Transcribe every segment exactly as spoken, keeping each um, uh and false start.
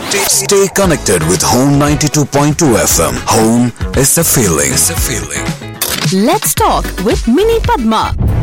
Stay, stay connected with Home ninety-two point two F M. Home is a feeling. It's a feeling. Let's talk with Mini Padma.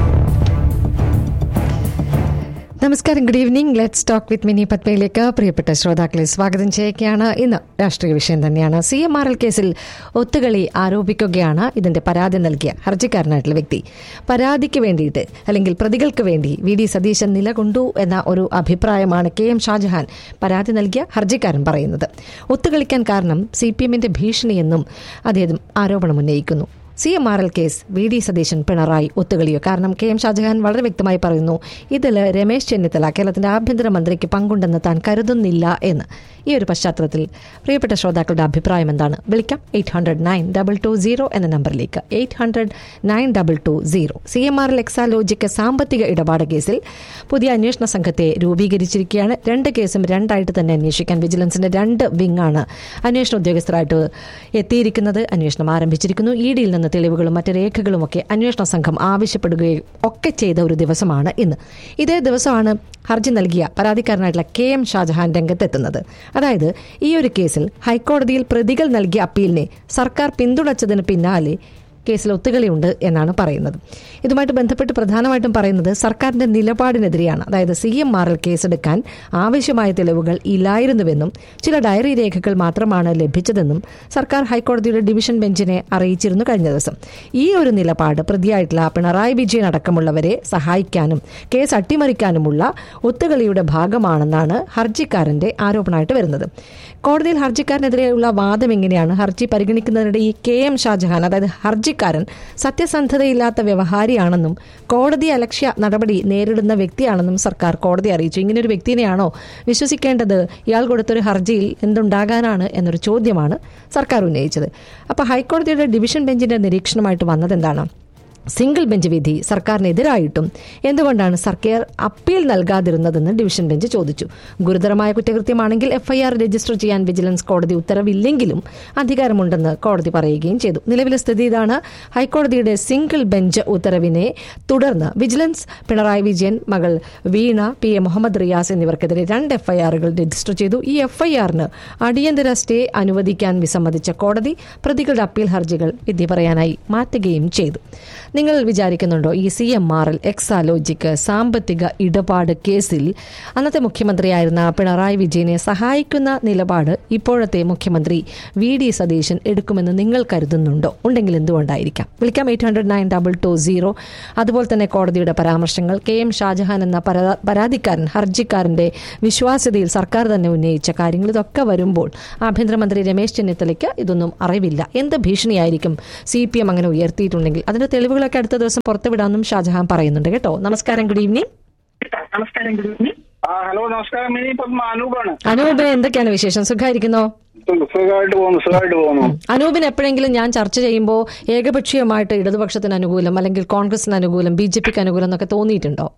നമസ്കാരം, good evening. Let's talk with mini പത്മയിലേക്ക് പ്രിയപ്പെട്ട ശ്രോതാക്കളെ സ്വാഗതം ചെയ്യുകയാണ്. ഇന്ന് രാഷ്ട്രീയ വിഷയം തന്നെയാണ്. C M R L കേസിൽ ഒത്തുകളി ആരോപിക്കുകയാണ് ഇതിന്റെ പരാതി നൽകിയ ഹർജിക്കാരനായിട്ടുള്ള വ്യക്തി. പരാതിക്ക് വേണ്ടിയിട്ട് അല്ലെങ്കിൽ പ്രതികൾക്ക് വേണ്ടി വി ഡി സതീശൻ നിലകൊണ്ടു എന്ന ഒരു അഭിപ്രായമാണ് കെ എം ഷാജഹാൻ പരാതി നൽകിയ ഹർജിക്കാരൻ പറയുന്നത്. ഒത്തുകളിക്കാൻ കാരണം സി പി എമ്മിന്റെ ഭീഷണിയെന്നും അദ്ദേഹം ആരോപണം ഉന്നയിക്കുന്നു. C M R L case V D Satheesan Pinarayi ഒത്തുകളിയോ? കാരണം കെ എം ഷാജഹാൻ വളരെ വ്യക്തമായി പറയുന്നു, ഇതിൽ രമേശ് ചെന്നിത്തല കേരളത്തിന്റെ ആഭ്യന്തരമന്ത്രിക്ക് പങ്കുണ്ടെന്ന് താൻ കരുതുന്നില്ല എന്ന്. ഈ ഒരു പശ്ചാത്തലത്തിൽ പ്രിയപ്പെട്ട ശ്രോതാക്കളുടെ അഭിപ്രായം എന്താണ്? വിളിക്കാം eight hundred nine double two zero എന്ന നമ്പറിലേക്ക്. Eight hundred nine double two zero. C M R L Exalogic സാമ്പത്തിക ഇടപാട് കേസിൽ പുതിയ അന്വേഷണ സംഘത്തെ രൂപീകരിച്ചിരിക്കുകയാണ്. രണ്ട് കേസും രണ്ടായിട്ട് തന്നെ അന്വേഷിക്കാൻ വിജിലൻസിന്റെ രണ്ട് വിങ്ങാണ് അന്വേഷണ ഉദ്യോഗസ്ഥരായിട്ട് എത്തിയിരിക്കുന്നത്. അന്വേഷണം ആരംഭിച്ചിരിക്കുന്നു. ഇ ഡിയിൽ നിന്ന് തെളിവുകളും മറ്റ് രേഖകളുമൊക്കെ അന്വേഷണ സംഘം ആവശ്യപ്പെടുകയും ഒക്കെ ചെയ്ത ഒരു ദിവസമാണ് ഇന്ന്. ഇതേ ദിവസമാണ് ഹർജി നൽകിയ പരാതിക്കാരനായിട്ടുള്ള കെ എം ഷാജഹാൻ രംഗത്തെത്തുന്നത്. അതായത് ഈ ഒരു കേസിൽ ഹൈക്കോടതിയിൽ പ്രതികൾ നൽകിയ അപ്പീലിനെ സർക്കാർ പിന്തുണച്ചതിന് പിന്നാലെ കേസിൽ ഒത്തുകളിയുണ്ട് എന്നാണ് പറയുന്നത്. ഇതുമായിട്ട് ബന്ധപ്പെട്ട് പ്രധാനമായിട്ടും പറയുന്നത് സർക്കാരിന്റെ നിലപാടിനെതിരെയാണ്. അതായത് സി എം ആർ എൽ കേസെടുക്കാൻ ആവശ്യമായ തെളിവുകൾ ഇല്ലായിരുന്നുവെന്നും ചില ഡയറി രേഖകൾ മാത്രമാണ് ലഭിച്ചതെന്നും സർക്കാർ ഹൈക്കോടതിയുടെ ഡിവിഷൻ ബെഞ്ചിനെ അറിയിച്ചിരുന്നു കഴിഞ്ഞ ദിവസം. ഈ ഒരു നിലപാട് പ്രതിയായിട്ടുള്ള പിണറായി വിജയൻ അടക്കമുള്ളവരെ സഹായിക്കാനും കേസ് അട്ടിമറിക്കാനുമുള്ള ഒത്തുകളിയുടെ ഭാഗമാണെന്നാണ് ഹർജിക്കാരന്റെ ആരോപണമായിട്ട് വരുന്നത്. കോടതിയിൽ ഹർജിക്കാരനെതിരെയുള്ള വാദം എങ്ങനെയാണ്? ഹർജി പരിഗണിക്കുന്നതിനിടെ ഈ കെ എം ഷാജഹാൻ, അതായത് ഹർജിക്കാരൻ സത്യസന്ധതയില്ലാത്ത വ്യവഹാരിയാണെന്നും കോടതി അലക്ഷ്യ നടപടി നേരിടുന്ന വ്യക്തിയാണെന്നും സർക്കാർ കോടതി അറിയിച്ചു. ഇങ്ങനൊരു വ്യക്തിനെയാണോ വിശ്വസിക്കേണ്ടത്? ഇയാൾ കൊടുത്തൊരു ഹർജിയിൽ എന്തുണ്ടാകാനാണ് എന്നൊരു ചോദ്യമാണ് സർക്കാർ ഉന്നയിച്ചത്. അപ്പോൾ ഹൈക്കോടതിയുടെ ഡിവിഷൻ ബെഞ്ചിന്റെ നിരീക്ഷണമായിട്ട് വന്നതെന്താണ്? സിംഗിൾ ബെഞ്ച് വിധി സർക്കാരിനെതിരായിട്ടും എന്തുകൊണ്ടാണ് സർക്കാർ അപ്പീൽ നൽകാതിരുന്നതെന്ന് ഡിവിഷൻ ബെഞ്ച് ചോദിച്ചു. ഗുരുതരമായ കുറ്റകൃത്യമാണെങ്കിൽ എഫ്ഐആർ രജിസ്റ്റർ ചെയ്യാൻ വിജിലൻസ് കോടതി ഉത്തരവില്ലെങ്കിലും അധികാരമുണ്ടെന്ന് കോടതി പറയുകയും ചെയ്തു. നിലവിലെ സ്ഥിതി ഇതാണ്. ഹൈക്കോടതിയുടെ സിംഗിൾ ബെഞ്ച് ഉത്തരവിനെ തുടർന്ന് വിജിലൻസ് പിണറായി വിജയൻ, മകൾ വീണ, പി എ മുഹമ്മദ് റിയാസ് എന്നിവർക്കെതിരെ രണ്ട് എഫ്ഐആറുകൾ രജിസ്റ്റർ ചെയ്തു. ഈ എഫ്ഐആറിന് അടിയന്തര സ്റ്റേ അനുവദിക്കാൻ വിസമ്മതിച്ച കോടതി പ്രതികളുടെ അപ്പീൽ ഹർജികൾ വിധി പറയാനായി മാറ്റുകയും ചെയ്തു. നിങ്ങൾ വിചാരിക്കുന്നുണ്ടോ ഈ C M R L Exalogic സാമ്പത്തിക ഇടപാട് കേസിൽ അന്നത്തെ മുഖ്യമന്ത്രിയായിരുന്ന പിണറായി വിജയനെ സഹായിക്കുന്ന നിലപാട് ഇപ്പോഴത്തെ മുഖ്യമന്ത്രി വി ഡി സതീശൻ എടുക്കുമെന്ന് നിങ്ങൾ കരുതുന്നുണ്ടോ? ഉണ്ടെങ്കിൽ എന്തുകൊണ്ടായിരിക്കാം? വിളിക്കാം eight hundred nine double two zero. അതുപോലെ തന്നെ കോടതിയുടെ പരാമർശങ്ങൾ, കെ എം ഷാജഹാൻ എന്ന പരാതിക്കാരൻ ഹർജിക്കാരന്റെ വിശ്വാസ്യതയിൽ സർക്കാർ തന്നെ ഉന്നയിച്ച കാര്യങ്ങൾ, ഇതൊക്കെ വരുമ്പോൾ ആഭ്യന്തരമന്ത്രി രമേശ് ചെന്നിത്തലയ്ക്ക് ഇതൊന്നും അറിവില്ല. എന്ത് ഭീഷണിയായിരിക്കും സി പി എം അങ്ങനെ ഉയർത്തിയിട്ടുണ്ടെങ്കിൽ അതിന്റെ തെളിവുകൾ ഒക്കെ അടുത്ത ദിവസം പുറത്തുവിടാമെന്നും ഷാജഹാൻ പറയുന്നുണ്ട് കേട്ടോ. നമസ്കാരം, ഗുഡ് ഈവനിംഗ്. നമസ്കാരം, ഗുഡ് ഈവനിംഗ്. ഹലോ, നമസ്കാരം. മിനി പത്മ, അനൂപാണ്. അനൂപ്, എന്തൊക്കെയാണ് വിശേഷം? സുഖമായിരിക്കുന്നോ? സുഖമായിട്ട് പോകുന്നു, സുഖമായിട്ട് പോകുന്നു. അനൂപിന് എപ്പോഴെങ്കിലും ഞാൻ ചർച്ച ചെയ്യുമ്പോൾ ഏകപക്ഷീയമായിട്ട് ഇടതുപക്ഷത്തിന് അനുകൂലം അല്ലെങ്കിൽ കോൺഗ്രസിന് അനുകൂലം ബി ജെ പിക്ക് അനുകൂലം എന്നൊക്കെ തോന്നിയിട്ടുണ്ടോ?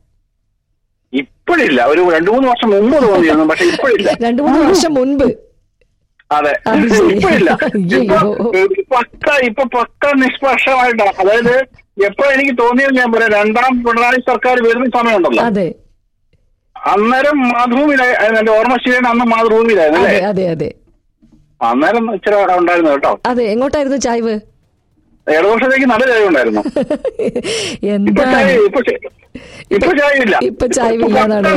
ഇപ്പോഴില്ല, ഒരു രണ്ടു മൂന്ന് വർഷം മുമ്പ് തോന്നിയിരുന്നു, പക്ഷെ ഇപ്പോഴില്ല. രണ്ടു മൂന്ന് വർഷം മുൻപ് അതെ, ഇപ്പോഴില്ല. പക്ക ഇപ്പൊ പക്ക നിഷ്പക്ഷമായിട്ടാണ്. അതായത് എപ്പോ എനിക്ക് തോന്നിയത് ഞാൻ പറയാം, രണ്ടാം പിണറായി സർക്കാർ വരുന്ന സമയമുണ്ടല്ലോ, അതെ, അന്നേരം മാതൃഭൂമിയിലായിരുന്നു. എന്റെ ഓർമ്മ ശരിയാണ്, അന്ന് മാതൃഭൂമിയിലായിരുന്നു അല്ലേ? അതെ അതെ. അന്നേരം ഇച്ചിരി ഉണ്ടായിരുന്നു കേട്ടോ. അതെ, എങ്ങോട്ടായിരുന്നു ചായ്വ്? ഇടതുപക്ഷത്തേക്ക് നല്ല ചായവുണ്ടായിരുന്നു. ഇപ്പൊ ചായവില്ല, ഇപ്പൊ ചായവില്ലാന്നാണ്.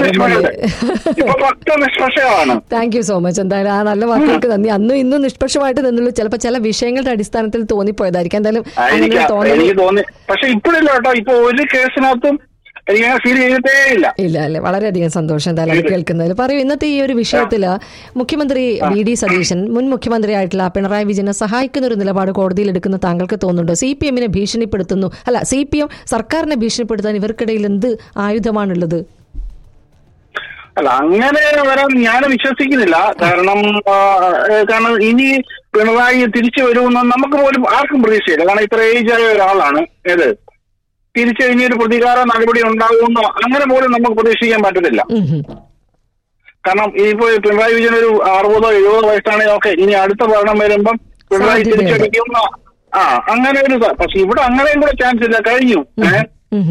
Thank you so much. എന്തായാലും ആ നല്ല വാക്കുകൾക്ക് നന്ദി. അന്നും ഇന്നും നിഷ്പക്ഷമായിട്ട് നിന്നുള്ളൂ. ചിലപ്പോ ചില വിഷയങ്ങളുടെ അടിസ്ഥാനത്തിൽ തോന്നിപ്പോയതായിരിക്കും. എന്തായാലും എനിക്ക് തോന്നി, പക്ഷെ ഇപ്പോഴില്ല കേട്ടോ. ഇപ്പൊ ഒരു കേസിനകത്തും ഇല്ല അല്ലേ? വളരെയധികം സന്തോഷം എന്തായാലും കേൾക്കുന്നതിൽ. പറയൂ, ഇന്നത്തെ ഈ ഒരു വിഷയത്തില് മുഖ്യമന്ത്രി വി ഡി സതീശൻ മുൻ മുഖ്യമന്ത്രിയായിട്ടുള്ള പിണറായി വിജയനെ സഹായിക്കുന്ന ഒരു നിലപാട് കോടതിയിൽ എടുക്കുന്ന താങ്കൾക്ക് തോന്നുന്നുണ്ടോ? സി പി എമ്മിനെ ഭീഷണിപ്പെടുത്തുന്നു, അല്ല സി പി എം സർക്കാരിനെ ഭീഷണിപ്പെടുത്താൻ ഇവർക്കിടയിൽ എന്ത് ആയുധമാണുള്ളത്? അല്ല, അങ്ങനെ വരാൻ ഞാൻ വിശ്വസിക്കുന്നില്ല. കാരണം കാരണം ഇനി പിണറായി തിരിച്ചു വരുമെന്ന് നമുക്ക് പോലും ആർക്കും പ്രതീക്ഷയില്ല. കാരണം ഇത്ര ഏജായ ഒരാളാണ്. ഏത് തിരിച്ചു ഇനിയൊരു പ്രതികാര നടപടി ഉണ്ടാകുമെന്നോ അങ്ങനെ പോലും നമുക്ക് പ്രതീക്ഷിക്കാൻ പറ്റത്തില്ല. കാരണം ഇനിയിപ്പോ പിണറായി വിജയൻ ഒരു അറുപതോ എഴുപതോ വയസ്സാണെങ്കിൽ ഓക്കെ, ഇനി അടുത്ത ഭരണം വരുമ്പം പിണറായി തിരിച്ചടിക്കുന്ന ആ അങ്ങനെ ഒരു, പക്ഷെ ഇവിടെ അങ്ങനെയും കൂടെ ചാൻസ് ഇല്ല. കഴിഞ്ഞു. ഏഹ്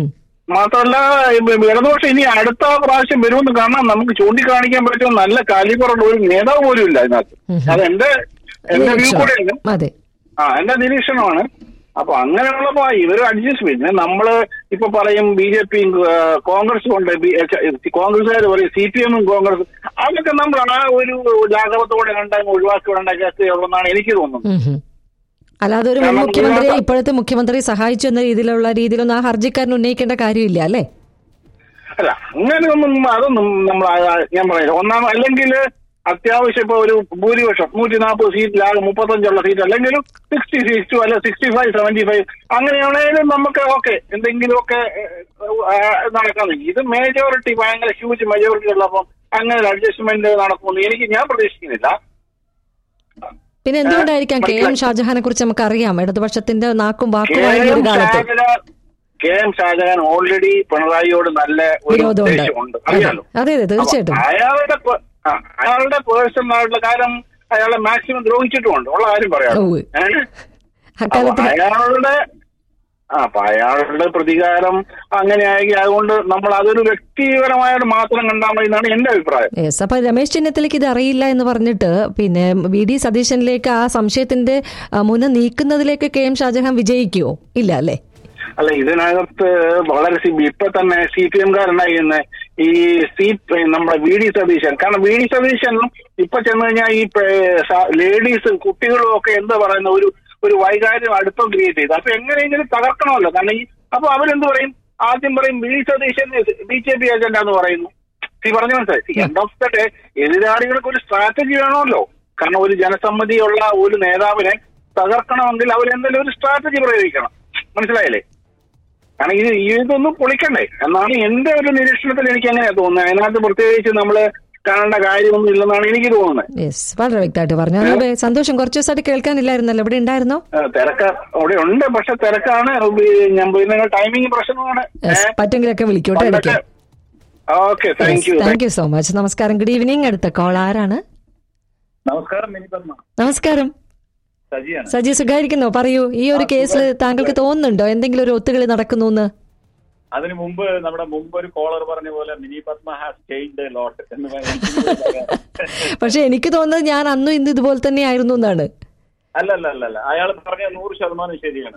മാത്രമല്ല ഇടതുപക്ഷം ഇനി അടുത്ത പ്രാവശ്യം വരുമെന്ന് കാണാൻ നമുക്ക് ചൂണ്ടിക്കാണിക്കാൻ പറ്റുന്ന നല്ല കാലിബറുള്ള ഒരു നേതാവ് പോലും ഇല്ല അതിനകത്ത്. അത് എന്റെ എന്റെ വ്യൂ കൂടെയാണ്, ആ എന്റെ നിരീക്ഷണമാണ്. അപ്പൊ അങ്ങനെയുള്ളപ്പോ ഇവര് അഡ്ജസ്റ്റ്. പിന്നെ നമ്മള് ഇപ്പൊ പറയും ബി ജെ പിയും കോൺഗ്രസും ഉണ്ട്, കോൺഗ്രസ്സുകാർ പറയും സി പി എമ്മും കോൺഗ്രസും, അതൊക്കെ നമ്മൾ ആ ഒരു ലാഘവത്തോടെ കണ്ടാൽ ഒഴിവാക്കി ഉണ്ടാക്കിയുള്ളതെന്നാണ് എനിക്ക് തോന്നുന്നത്. അല്ലാതെ ഒരു മുൻ മുഖ്യമന്ത്രിയെ ഇപ്പോഴത്തെ മുഖ്യമന്ത്രി സഹായിച്ചു എന്ന രീതിയിലുള്ള രീതിയിലൊന്നും ആ ഹർജിക്കാരൻ ഉന്നയിക്കേണ്ട കാര്യമില്ല അല്ലേ? അല്ല അങ്ങനെയൊന്നും അതൊന്നും നമ്മൾ ഞാൻ പറയില്ല. ഒന്നാം അല്ലെങ്കിൽ അത്യാവശ്യം ഇപ്പൊ ഒരു ഭൂരിപക്ഷം നൂറ്റി നാൽപ്പത് സീറ്റിലാകെ മുപ്പത്തഞ്ചുള്ള സീറ്റ് അല്ലെങ്കിലും സിക്സ്റ്റി സിക്സ് അല്ല സിക്സ്റ്റി ഫൈവ് സെവന്റി ഫൈവ് അങ്ങനെയാണെങ്കിലും നമുക്ക് ഓക്കെ എന്തെങ്കിലുമൊക്കെ നടക്കാതെ. ഇത് മേജോറിറ്റി ഭയങ്കര ഹ്യൂജ് മെജോറിറ്റി ഉള്ളപ്പം അങ്ങനെ അഡ്ജസ്റ്റ്മെന്റ് നടക്കുമെന്ന് എനിക്ക് ഞാൻ പ്രതീക്ഷിക്കുന്നില്ല. പിന്നെ എന്തുകൊണ്ടായിരിക്കാം കെ എം ഷാജഹാനെ കുറിച്ച് നമുക്ക് അറിയാം, ഇടതുപക്ഷത്തിന്റെ നാക്കും വാക്കും കെ എം ഷാജഹാൻ ഓൾറെഡി പിണറായിയോട് നല്ല ഒരു ഉദ്ദേശമുണ്ട്, അറിയാലോ. അതെ അതെ തീർച്ചയായിട്ടും. അയാളുടെ അയാളുടെ പേഴ്സണലായിട്ടുള്ള കാര്യം അയാളെ മാക്സിമം ദ്രോഹിച്ചിട്ടുമുണ്ട്, ഉള്ള കാര്യം പറയാം. അയാളുടെ ആ അപ്പൊ അയാളുടെ പ്രതികാരം അങ്ങനെ ആയി, അതുകൊണ്ട് നമ്മൾ അതൊരു വ്യക്തിപരമായിട്ട് മാത്രം കണ്ടാൽ മതി എന്നാണ് എന്റെ അഭിപ്രായം. യെസ്. അപ്പൊ രമേശ് ചെന്നിത്തലയ്ക്ക് ഇത് അറിയില്ല എന്ന് പറഞ്ഞിട്ട് പിന്നെ വി ഡി സതീശനിലേക്ക് ആ സംശയത്തിന്റെ മുന നീക്കുന്നതിലേക്ക് കെ എം ഷാജഹാൻ വിജയിക്കുവോ? ഇല്ല അല്ലേ? അല്ല, ഇതിനകത്ത് വളരെ ഇപ്പൊ തന്നെ സി പി എംകാരുണ്ടായിരുന്ന ഈ സി നമ്മുടെ വി ഡി സതീശൻ, കാരണം വി ഡി സതീശൻ ഇപ്പൊ ചെന്ന് കഴിഞ്ഞാൽ ഈ ലേഡീസ് കുട്ടികളും ഒക്കെ എന്താ പറയുന്ന ഒരു ഒരു വൈകാര്യം അടുപ്പം ക്രിയേറ്റ് ചെയ്ത് അപ്പൊ എങ്ങനെയെങ്കിലും തകർക്കണമല്ലോ. കാരണം ഈ അപ്പൊ അവരെന്ത് പറയും, ആദ്യം പറയും V D Satheesan B J P ഏജന്റാന്ന് പറയുന്നു. ഈ പറഞ്ഞു മനസ്സിലായി. എൻഡ് ഓഫ് ദ ഡേ എതിരാളികൾക്ക് ഒരു സ്ട്രാറ്റജി വേണമല്ലോ. കാരണം ഒരു ജനസമ്മതിയുള്ള ഒരു നേതാവിനെ തകർക്കണമെങ്കിൽ അവരെന്തെങ്കിലും ഒരു സ്ട്രാറ്റജി പ്രയോഗിക്കണം. മനസ്സിലായില്ലേ? കാരണം ഇത് ഇതൊന്നും പൊളിക്കണ്ടേ എന്നാണ് എന്റെ ഒരു നിരീക്ഷണത്തിൽ എനിക്ക് അങ്ങനെയാ തോന്നുന്നത്. അതിനകത്ത് പ്രത്യേകിച്ച് നമ്മള് കാണേണ്ട കാര്യമൊന്നും ഇല്ലെന്നാണ് എനിക്ക് തോന്നുന്നത്. യെസ്, വളരെ വ്യക്തമായിട്ട് പറഞ്ഞു. സന്തോഷം. കുറച്ച് ദിവസമായിട്ട് കേൾക്കാനില്ലായിരുന്നല്ലോ, ഇവിടെ ഉണ്ടായിരുന്നോ? തിരക്ക് അവിടെ ഉണ്ട്, പക്ഷെ തിരക്കാണ്. ഞാൻ ടൈമിംഗ് പ്രശ്നമാണ്. പറ്റെങ്കിലൊക്കെ വിളിക്കോട്ടെ ഇടയ്ക്ക്. Okay, thank you thank you so much. നമസ്കാരം. Good evening. അടുത്ത കോൾ ആരാണ്? നമസ്കാരം. നമസ്കാരം സജി, സുഖായിരിക്കുന്നോ? പറയൂ, ഈ ഒരു കേസിൽ താങ്കൾക്ക് തോന്നുന്നുണ്ടോ എന്തെങ്കിലും ഒരു ഒത്തുകളി നടക്കുന്നു എന്ന്? അതിനു മുമ്പ് നമ്മുടെ മുമ്പ് ഒരു കോളർ പറഞ്ഞ പോലെ mini Padma has changed a lot എന്ന് പക്ഷെ എനിക്ക് തോന്നുന്നത് ഞാൻ അന്നും ഇന്ന് ഇതുപോലെ തന്നെ ആയിരുന്നു എന്നാണ്. അല്ല അല്ല അല്ല അല്ല അയാൾ പറഞ്ഞ നൂറ് ശതമാനം ശരിയാണ്.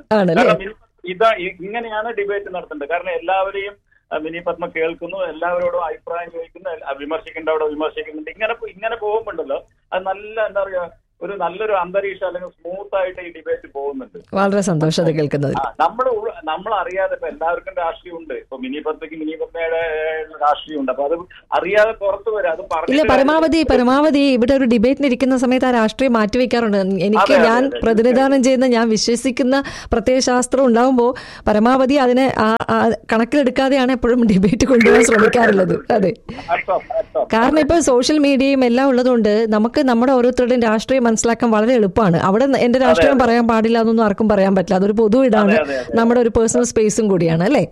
ഇതാ ഇങ്ങനെയാണ് ഡിബേറ്റ് നടത്തേണ്ടത്. കാരണം എല്ലാവരെയും മിനി പത്മ കേൾക്കുന്നു, എല്ലാവരോടും അഭിപ്രായം ചോദിക്കുന്നു, വിമർശിക്കേണ്ടവിടെ വിമർശിക്കുന്നുണ്ട്. ഇങ്ങനെ ഇങ്ങനെ പോകുമ്പോണ്ടല്ലോ അത് നല്ല എന്താ പറയാ ഒരു നല്ലൊരു അന്തരീക്ഷം അല്ലെങ്കിൽ സ്മൂത്ത് ആയിട്ട് ഈ ഡിബേറ്റ് പോകുന്നുണ്ട്. വളരെ സന്തോഷം കേൾക്കുന്നത്. നമ്മൾ നമ്മൾ അറിയാതെ ഇപ്പൊ എല്ലാവർക്കും രാഷ്ട്രീയം ഉണ്ട്. ഇപ്പൊ മിനി പത്മയ്ക്ക് മിനി പത്മയുടെ രാഷ്ട്രീയം ഉണ്ട്. അപ്പൊ അത് അറിയാതെ പുറത്തു വരാം. അത് ഇല്ല, പരമാവധി പരമാവധി ഇവിടെ ഒരു ഡിബേറ്റിന് ഇരിക്കുന്ന സമയത്ത് ആ രാഷ്ട്രീയം മാറ്റിവെക്കാറുണ്ട്. എനിക്ക് ഞാൻ പ്രതിനിധാനം ചെയ്യുന്ന ഞാൻ വിശ്വസിക്കുന്ന പ്രത്യയശാസ്ത്രം ഉണ്ടാവുമ്പോൾ പരമാവധി അതിനെ കണക്കിലെടുക്കാതെയാണ് എപ്പോഴും ഡിബേറ്റ് കൊണ്ടുപോകാൻ ശ്രമിക്കാറുള്ളത്. അതെ, കാരണം ഇപ്പൊ സോഷ്യൽ മീഡിയയും എല്ലാം ഉള്ളതുകൊണ്ട് നമുക്ക് നമ്മുടെ ഓരോരുത്തരുടെയും രാഷ്ട്രീയം മനസ്സിലാക്കാൻ വളരെ എളുപ്പമാണ്. അവിടെ എന്റെ രാഷ്ട്രീയം പറയാൻ പാടില്ല എന്നൊന്നും ആർക്കും പറയാൻ പറ്റില്ല. അതൊരു പൊതു ഇടാണ്, നമ്മുടെ ഒരു പേഴ്സണൽ സ്പേസും കൂടിയാണ് അല്ലേ?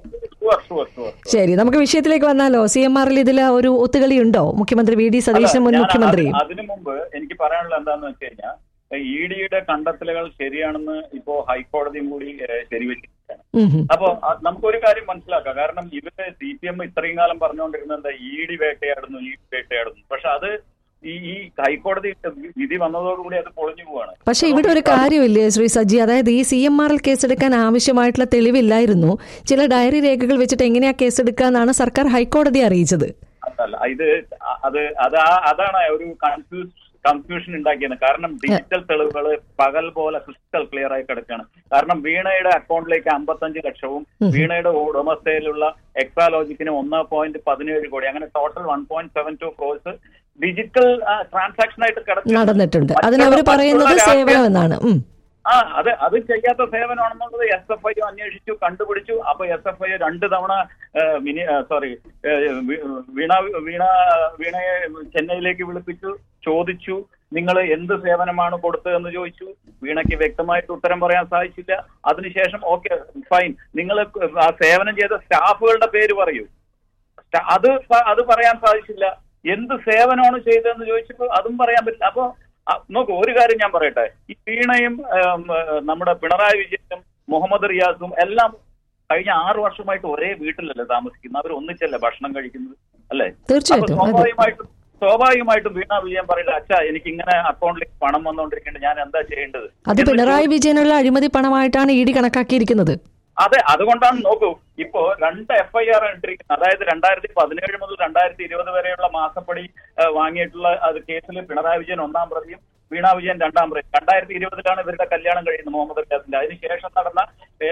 ശരി, നമുക്ക് വിഷയത്തിലേക്ക് വന്നാലോ. സി എം ആറിൽ ഇതിൽ ഒരു ഒത്തുകളി ഉണ്ടോ? മുഖ്യമന്ത്രി വി ഡി സതീശൻ മുൻ മുഖ്യമന്ത്രി. അതിനു മുമ്പ് എനിക്ക് പറയാനുള്ള എന്താന്ന് വെച്ച് കഴിഞ്ഞാൽ ഇ ഡിയുടെ കണ്ടെത്തലുകൾ ശരിയാണെന്ന് ഇപ്പോ ഹൈക്കോടതിയും കൂടി ശരിവെച്ചിരിക്കുകയാണ്. അപ്പൊ നമുക്കൊരു കാര്യം മനസ്സിലാക്കാം. കാരണം ഇവര് സി പി എം ഇത്രയും കാലം പറഞ്ഞുകൊണ്ടിരുന്നത് എന്താ, ഇ ഡി വേട്ടയാടുന്നു ഇ ഡി വേട്ടയാടുന്നു. പക്ഷെ അത് ഈ ഈ ഹൈക്കോടതി വിധി വന്നതോടുകൂടി അത് പൊളിഞ്ഞു പോവാണ്. പക്ഷെ ഇവിടെ ഒരു കാര്യമില്ലേ ശ്രീ സജി, അതായത് ഈ സി എം ആർ എൽ കേസെടുക്കാൻ ആവശ്യമായിട്ടുള്ള തെളിവില്ലായിരുന്നു. ചില ഡയറി രേഖകൾ വെച്ചിട്ട് എങ്ങനെയാ കേസെടുക്കാന്നാണ് സർക്കാർ ഹൈക്കോടതിയെ അറിയിച്ചത്. അതല്ല, ഇത് അത് അത് അതാണ് ഒരു കൺഫ്യൂസ് കൺഫ്യൂഷൻ ഉണ്ടാക്കിയത്. കാരണം ഡിജിറ്റൽ തെളിവുകൾ പകൽ പോലെ ക്രിസ്റ്റൽ ക്ലിയർ ആയി കിടക്കുകയാണ്. കാരണം വീണയുടെ അക്കൗണ്ടിലേക്ക് അമ്പത്തഞ്ച് ലക്ഷവും വീണയുടെ ഉടമസ്ഥയിലുള്ള എക്സാലോജിക്കിന് ഒന്ന് പോയിന്റ് പതിനേഴ് കോടി, അങ്ങനെ total one point seven to cross digital transaction ആയിട്ട് നടന്നിട്ടുണ്ട്. അതിനവർ പറയുന്നത് സേവനം എന്നാണ്. ആ അത് അത് ചെയ്യാത്ത സേവനമാണെന്നുള്ളത് എസ് എഫ് ഐ അന്വേഷിച്ചു, കണ്ടുപിടിച്ചു. അപ്പൊ എസ് എഫ് ഐ രണ്ട് തവണ മിനി സോറി വീണ വീണ വീണയെ ചെന്നൈയിലേക്ക് വിളിപ്പിച്ചു, ചോദിച്ചു നിങ്ങൾ എന്ത് സേവനമാണ് കൊടുത്തതെന്ന് ചോദിച്ചു. വീണയ്ക്ക് വ്യക്തമായിട്ട് ഉത്തരം പറയാൻ സാധിച്ചില്ല. അതിനുശേഷം ഓക്കെ ഫൈൻ, നിങ്ങൾ ആ സേവനം ചെയ്ത സ്റ്റാഫുകളുടെ പേര് പറയൂ. അത് അത് പറയാൻ സാധിച്ചില്ല. എന്ത് സേവനമാണ് ചെയ്തതെന്ന് ചോദിച്ചപ്പോൾ അതും പറയാൻ പറ്റില്ല. അപ്പൊ നോക്കൂ, ഒരു കാര്യം ഞാൻ പറയട്ടെ. ഈ വീണയും നമ്മുടെ പിണറായി വിജയനും മുഹമ്മദ് റിയാസും എല്ലാം കഴിഞ്ഞ ആറു വർഷമായിട്ട് ഒരേ വീട്ടിലല്ലേ താമസിക്കുന്നത്, അവർ ഒന്നിച്ചല്ലേ ഭക്ഷണം കഴിക്കുന്നത് അല്ലേ? തീർച്ചയായിട്ടും സ്വാഭാവികമായിട്ടും സ്വാഭാവികമായിട്ടും വീണ വിജയൻ പറയില്ല, അച്ഛാ എനിക്ക് ഇങ്ങനെ അക്കൗണ്ടിലേക്ക് പണം വന്നുകൊണ്ടിരിക്കേണ്ടത്, ഞാൻ എന്താ ചെയ്യേണ്ടത്? അത് പിണറായി വിജയനുള്ള അഴിമതി പണമായിട്ടാണ് ഇ ഡി കണക്കാക്കിയിരിക്കുന്നത്. അതെ, അതുകൊണ്ടാണ് നോക്കൂ ഇപ്പോ രണ്ട് എഫ് ഐ ആർ ഇട്ടിരിക്കുന്നത്. അതായത് രണ്ടായിരത്തി പതിനേഴ് മുതൽ രണ്ടായിരത്തി ഇരുപത് വരെയുള്ള മാസപ്പടി വാങ്ങിയിട്ടുള്ള അത് കേസിൽ പിണറായി വിജയൻ ഒന്നാം പ്രതിയും വീണ വിജയൻ രണ്ടാം പ്രതി. രണ്ടായിരത്തി ഇരുപതിലാണ് ഇവരുടെ കല്യാണം കഴിയുന്നത് മുഹമ്മദ് റിയാസിന്റെ. അതിനുശേഷം നടന്ന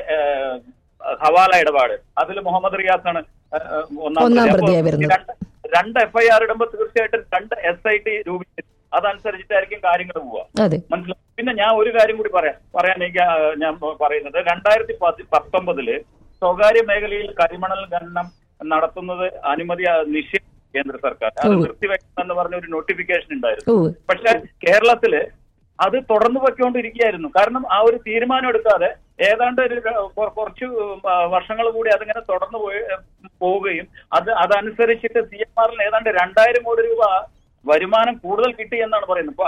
ഹവാല ഇടപാട്, അതിൽ മുഹമ്മദ് റിയാസാണ് ഒന്നാം പ്രതി. രണ്ട് എഫ് ഐ ആർ ഇടുമ്പോൾ തീർച്ചയായിട്ടും രണ്ട് എസ് ഐ ടി രൂപീകരിച്ചു. അതനുസരിച്ചിട്ടായിരിക്കും കാര്യങ്ങൾ പോവുക, മനസ്സിലാവും. പിന്നെ ഞാൻ ഒരു കാര്യം കൂടി പറയാം പറയാൻ എനിക്ക് ഞാൻ പറയുന്നത്, രണ്ടായിരത്തി പത്തൊമ്പതില് സ്വകാര്യ മേഖലയിൽ കരിമണൽ ഖനനം നടത്തുന്നത് അനുമതി നിഷേധിച്ചു കേന്ദ്ര സർക്കാർ. അത് നിർത്തിവെക്കണം എന്ന് പറഞ്ഞ ഒരു നോട്ടിഫിക്കേഷൻ ഉണ്ടായിരുന്നു. പക്ഷെ കേരളത്തില് അത് തുടർന്നു വെക്കൊണ്ടിരിക്കുകയായിരുന്നു. കാരണം ആ ഒരു തീരുമാനം എടുക്കാതെ ഏതാണ്ട് ഒരു കുറച്ച് വർഷങ്ങൾ കൂടി അതിങ്ങനെ തുടർന്നു പോയി പോവുകയും അത് അതനുസരിച്ചിട്ട് സി എം ആറിൽ ഏതാണ്ട് രണ്ടായിരം കോടി രൂപ വരുമാനം കൂടുതൽ കിട്ടി എന്നാണ് പറയുന്നത്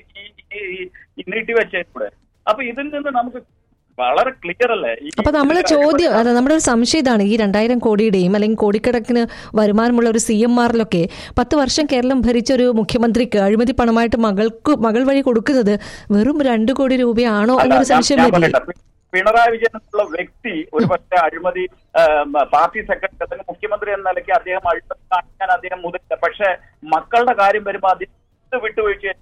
ഈ നീട്ടിവെച്ചൂടെ. അപ്പൊ ഇതിൽ നിന്ന് നമുക്ക് വളരെ ക്ലിയർ അല്ലേ? അപ്പൊ നമ്മളെ ചോദ്യം, അതെ, നമ്മുടെ ഒരു സംശയം ഇതാണ്, ഈ രണ്ടായിരം കോടിയുടെയും അല്ലെങ്കിൽ കോടിക്കണക്കിന് വരുമാനമുള്ള ഒരു സി എം ആറിലൊക്കെ പത്ത് വർഷം കേരളം ഭരിച്ച ഒരു മുഖ്യമന്ത്രിക്ക് അഴിമതി പണമായിട്ട് മകൾക്ക് മകൾ വഴി കൊടുക്കുന്നത് വെറും രണ്ടു കോടി രൂപയാണോ എന്നൊരു സംശയം വരില്ലേ? പിണറായി വിജയൻ എന്നുള്ള വ്യക്തി ഒരു പക്ഷേ അഴിമതി പാർട്ടി സെക്രട്ടറി അല്ലെങ്കിൽ മുഖ്യമന്ത്രി എന്ന നിലയ്ക്ക് അദ്ദേഹം അഴിമതി കാണിക്കാൻ അദ്ദേഹം മുതിരില്ല. പക്ഷെ മക്കളുടെ കാര്യം വരുമ്പോൾ അദ്ദേഹം വിട്ടുവീഴ്ച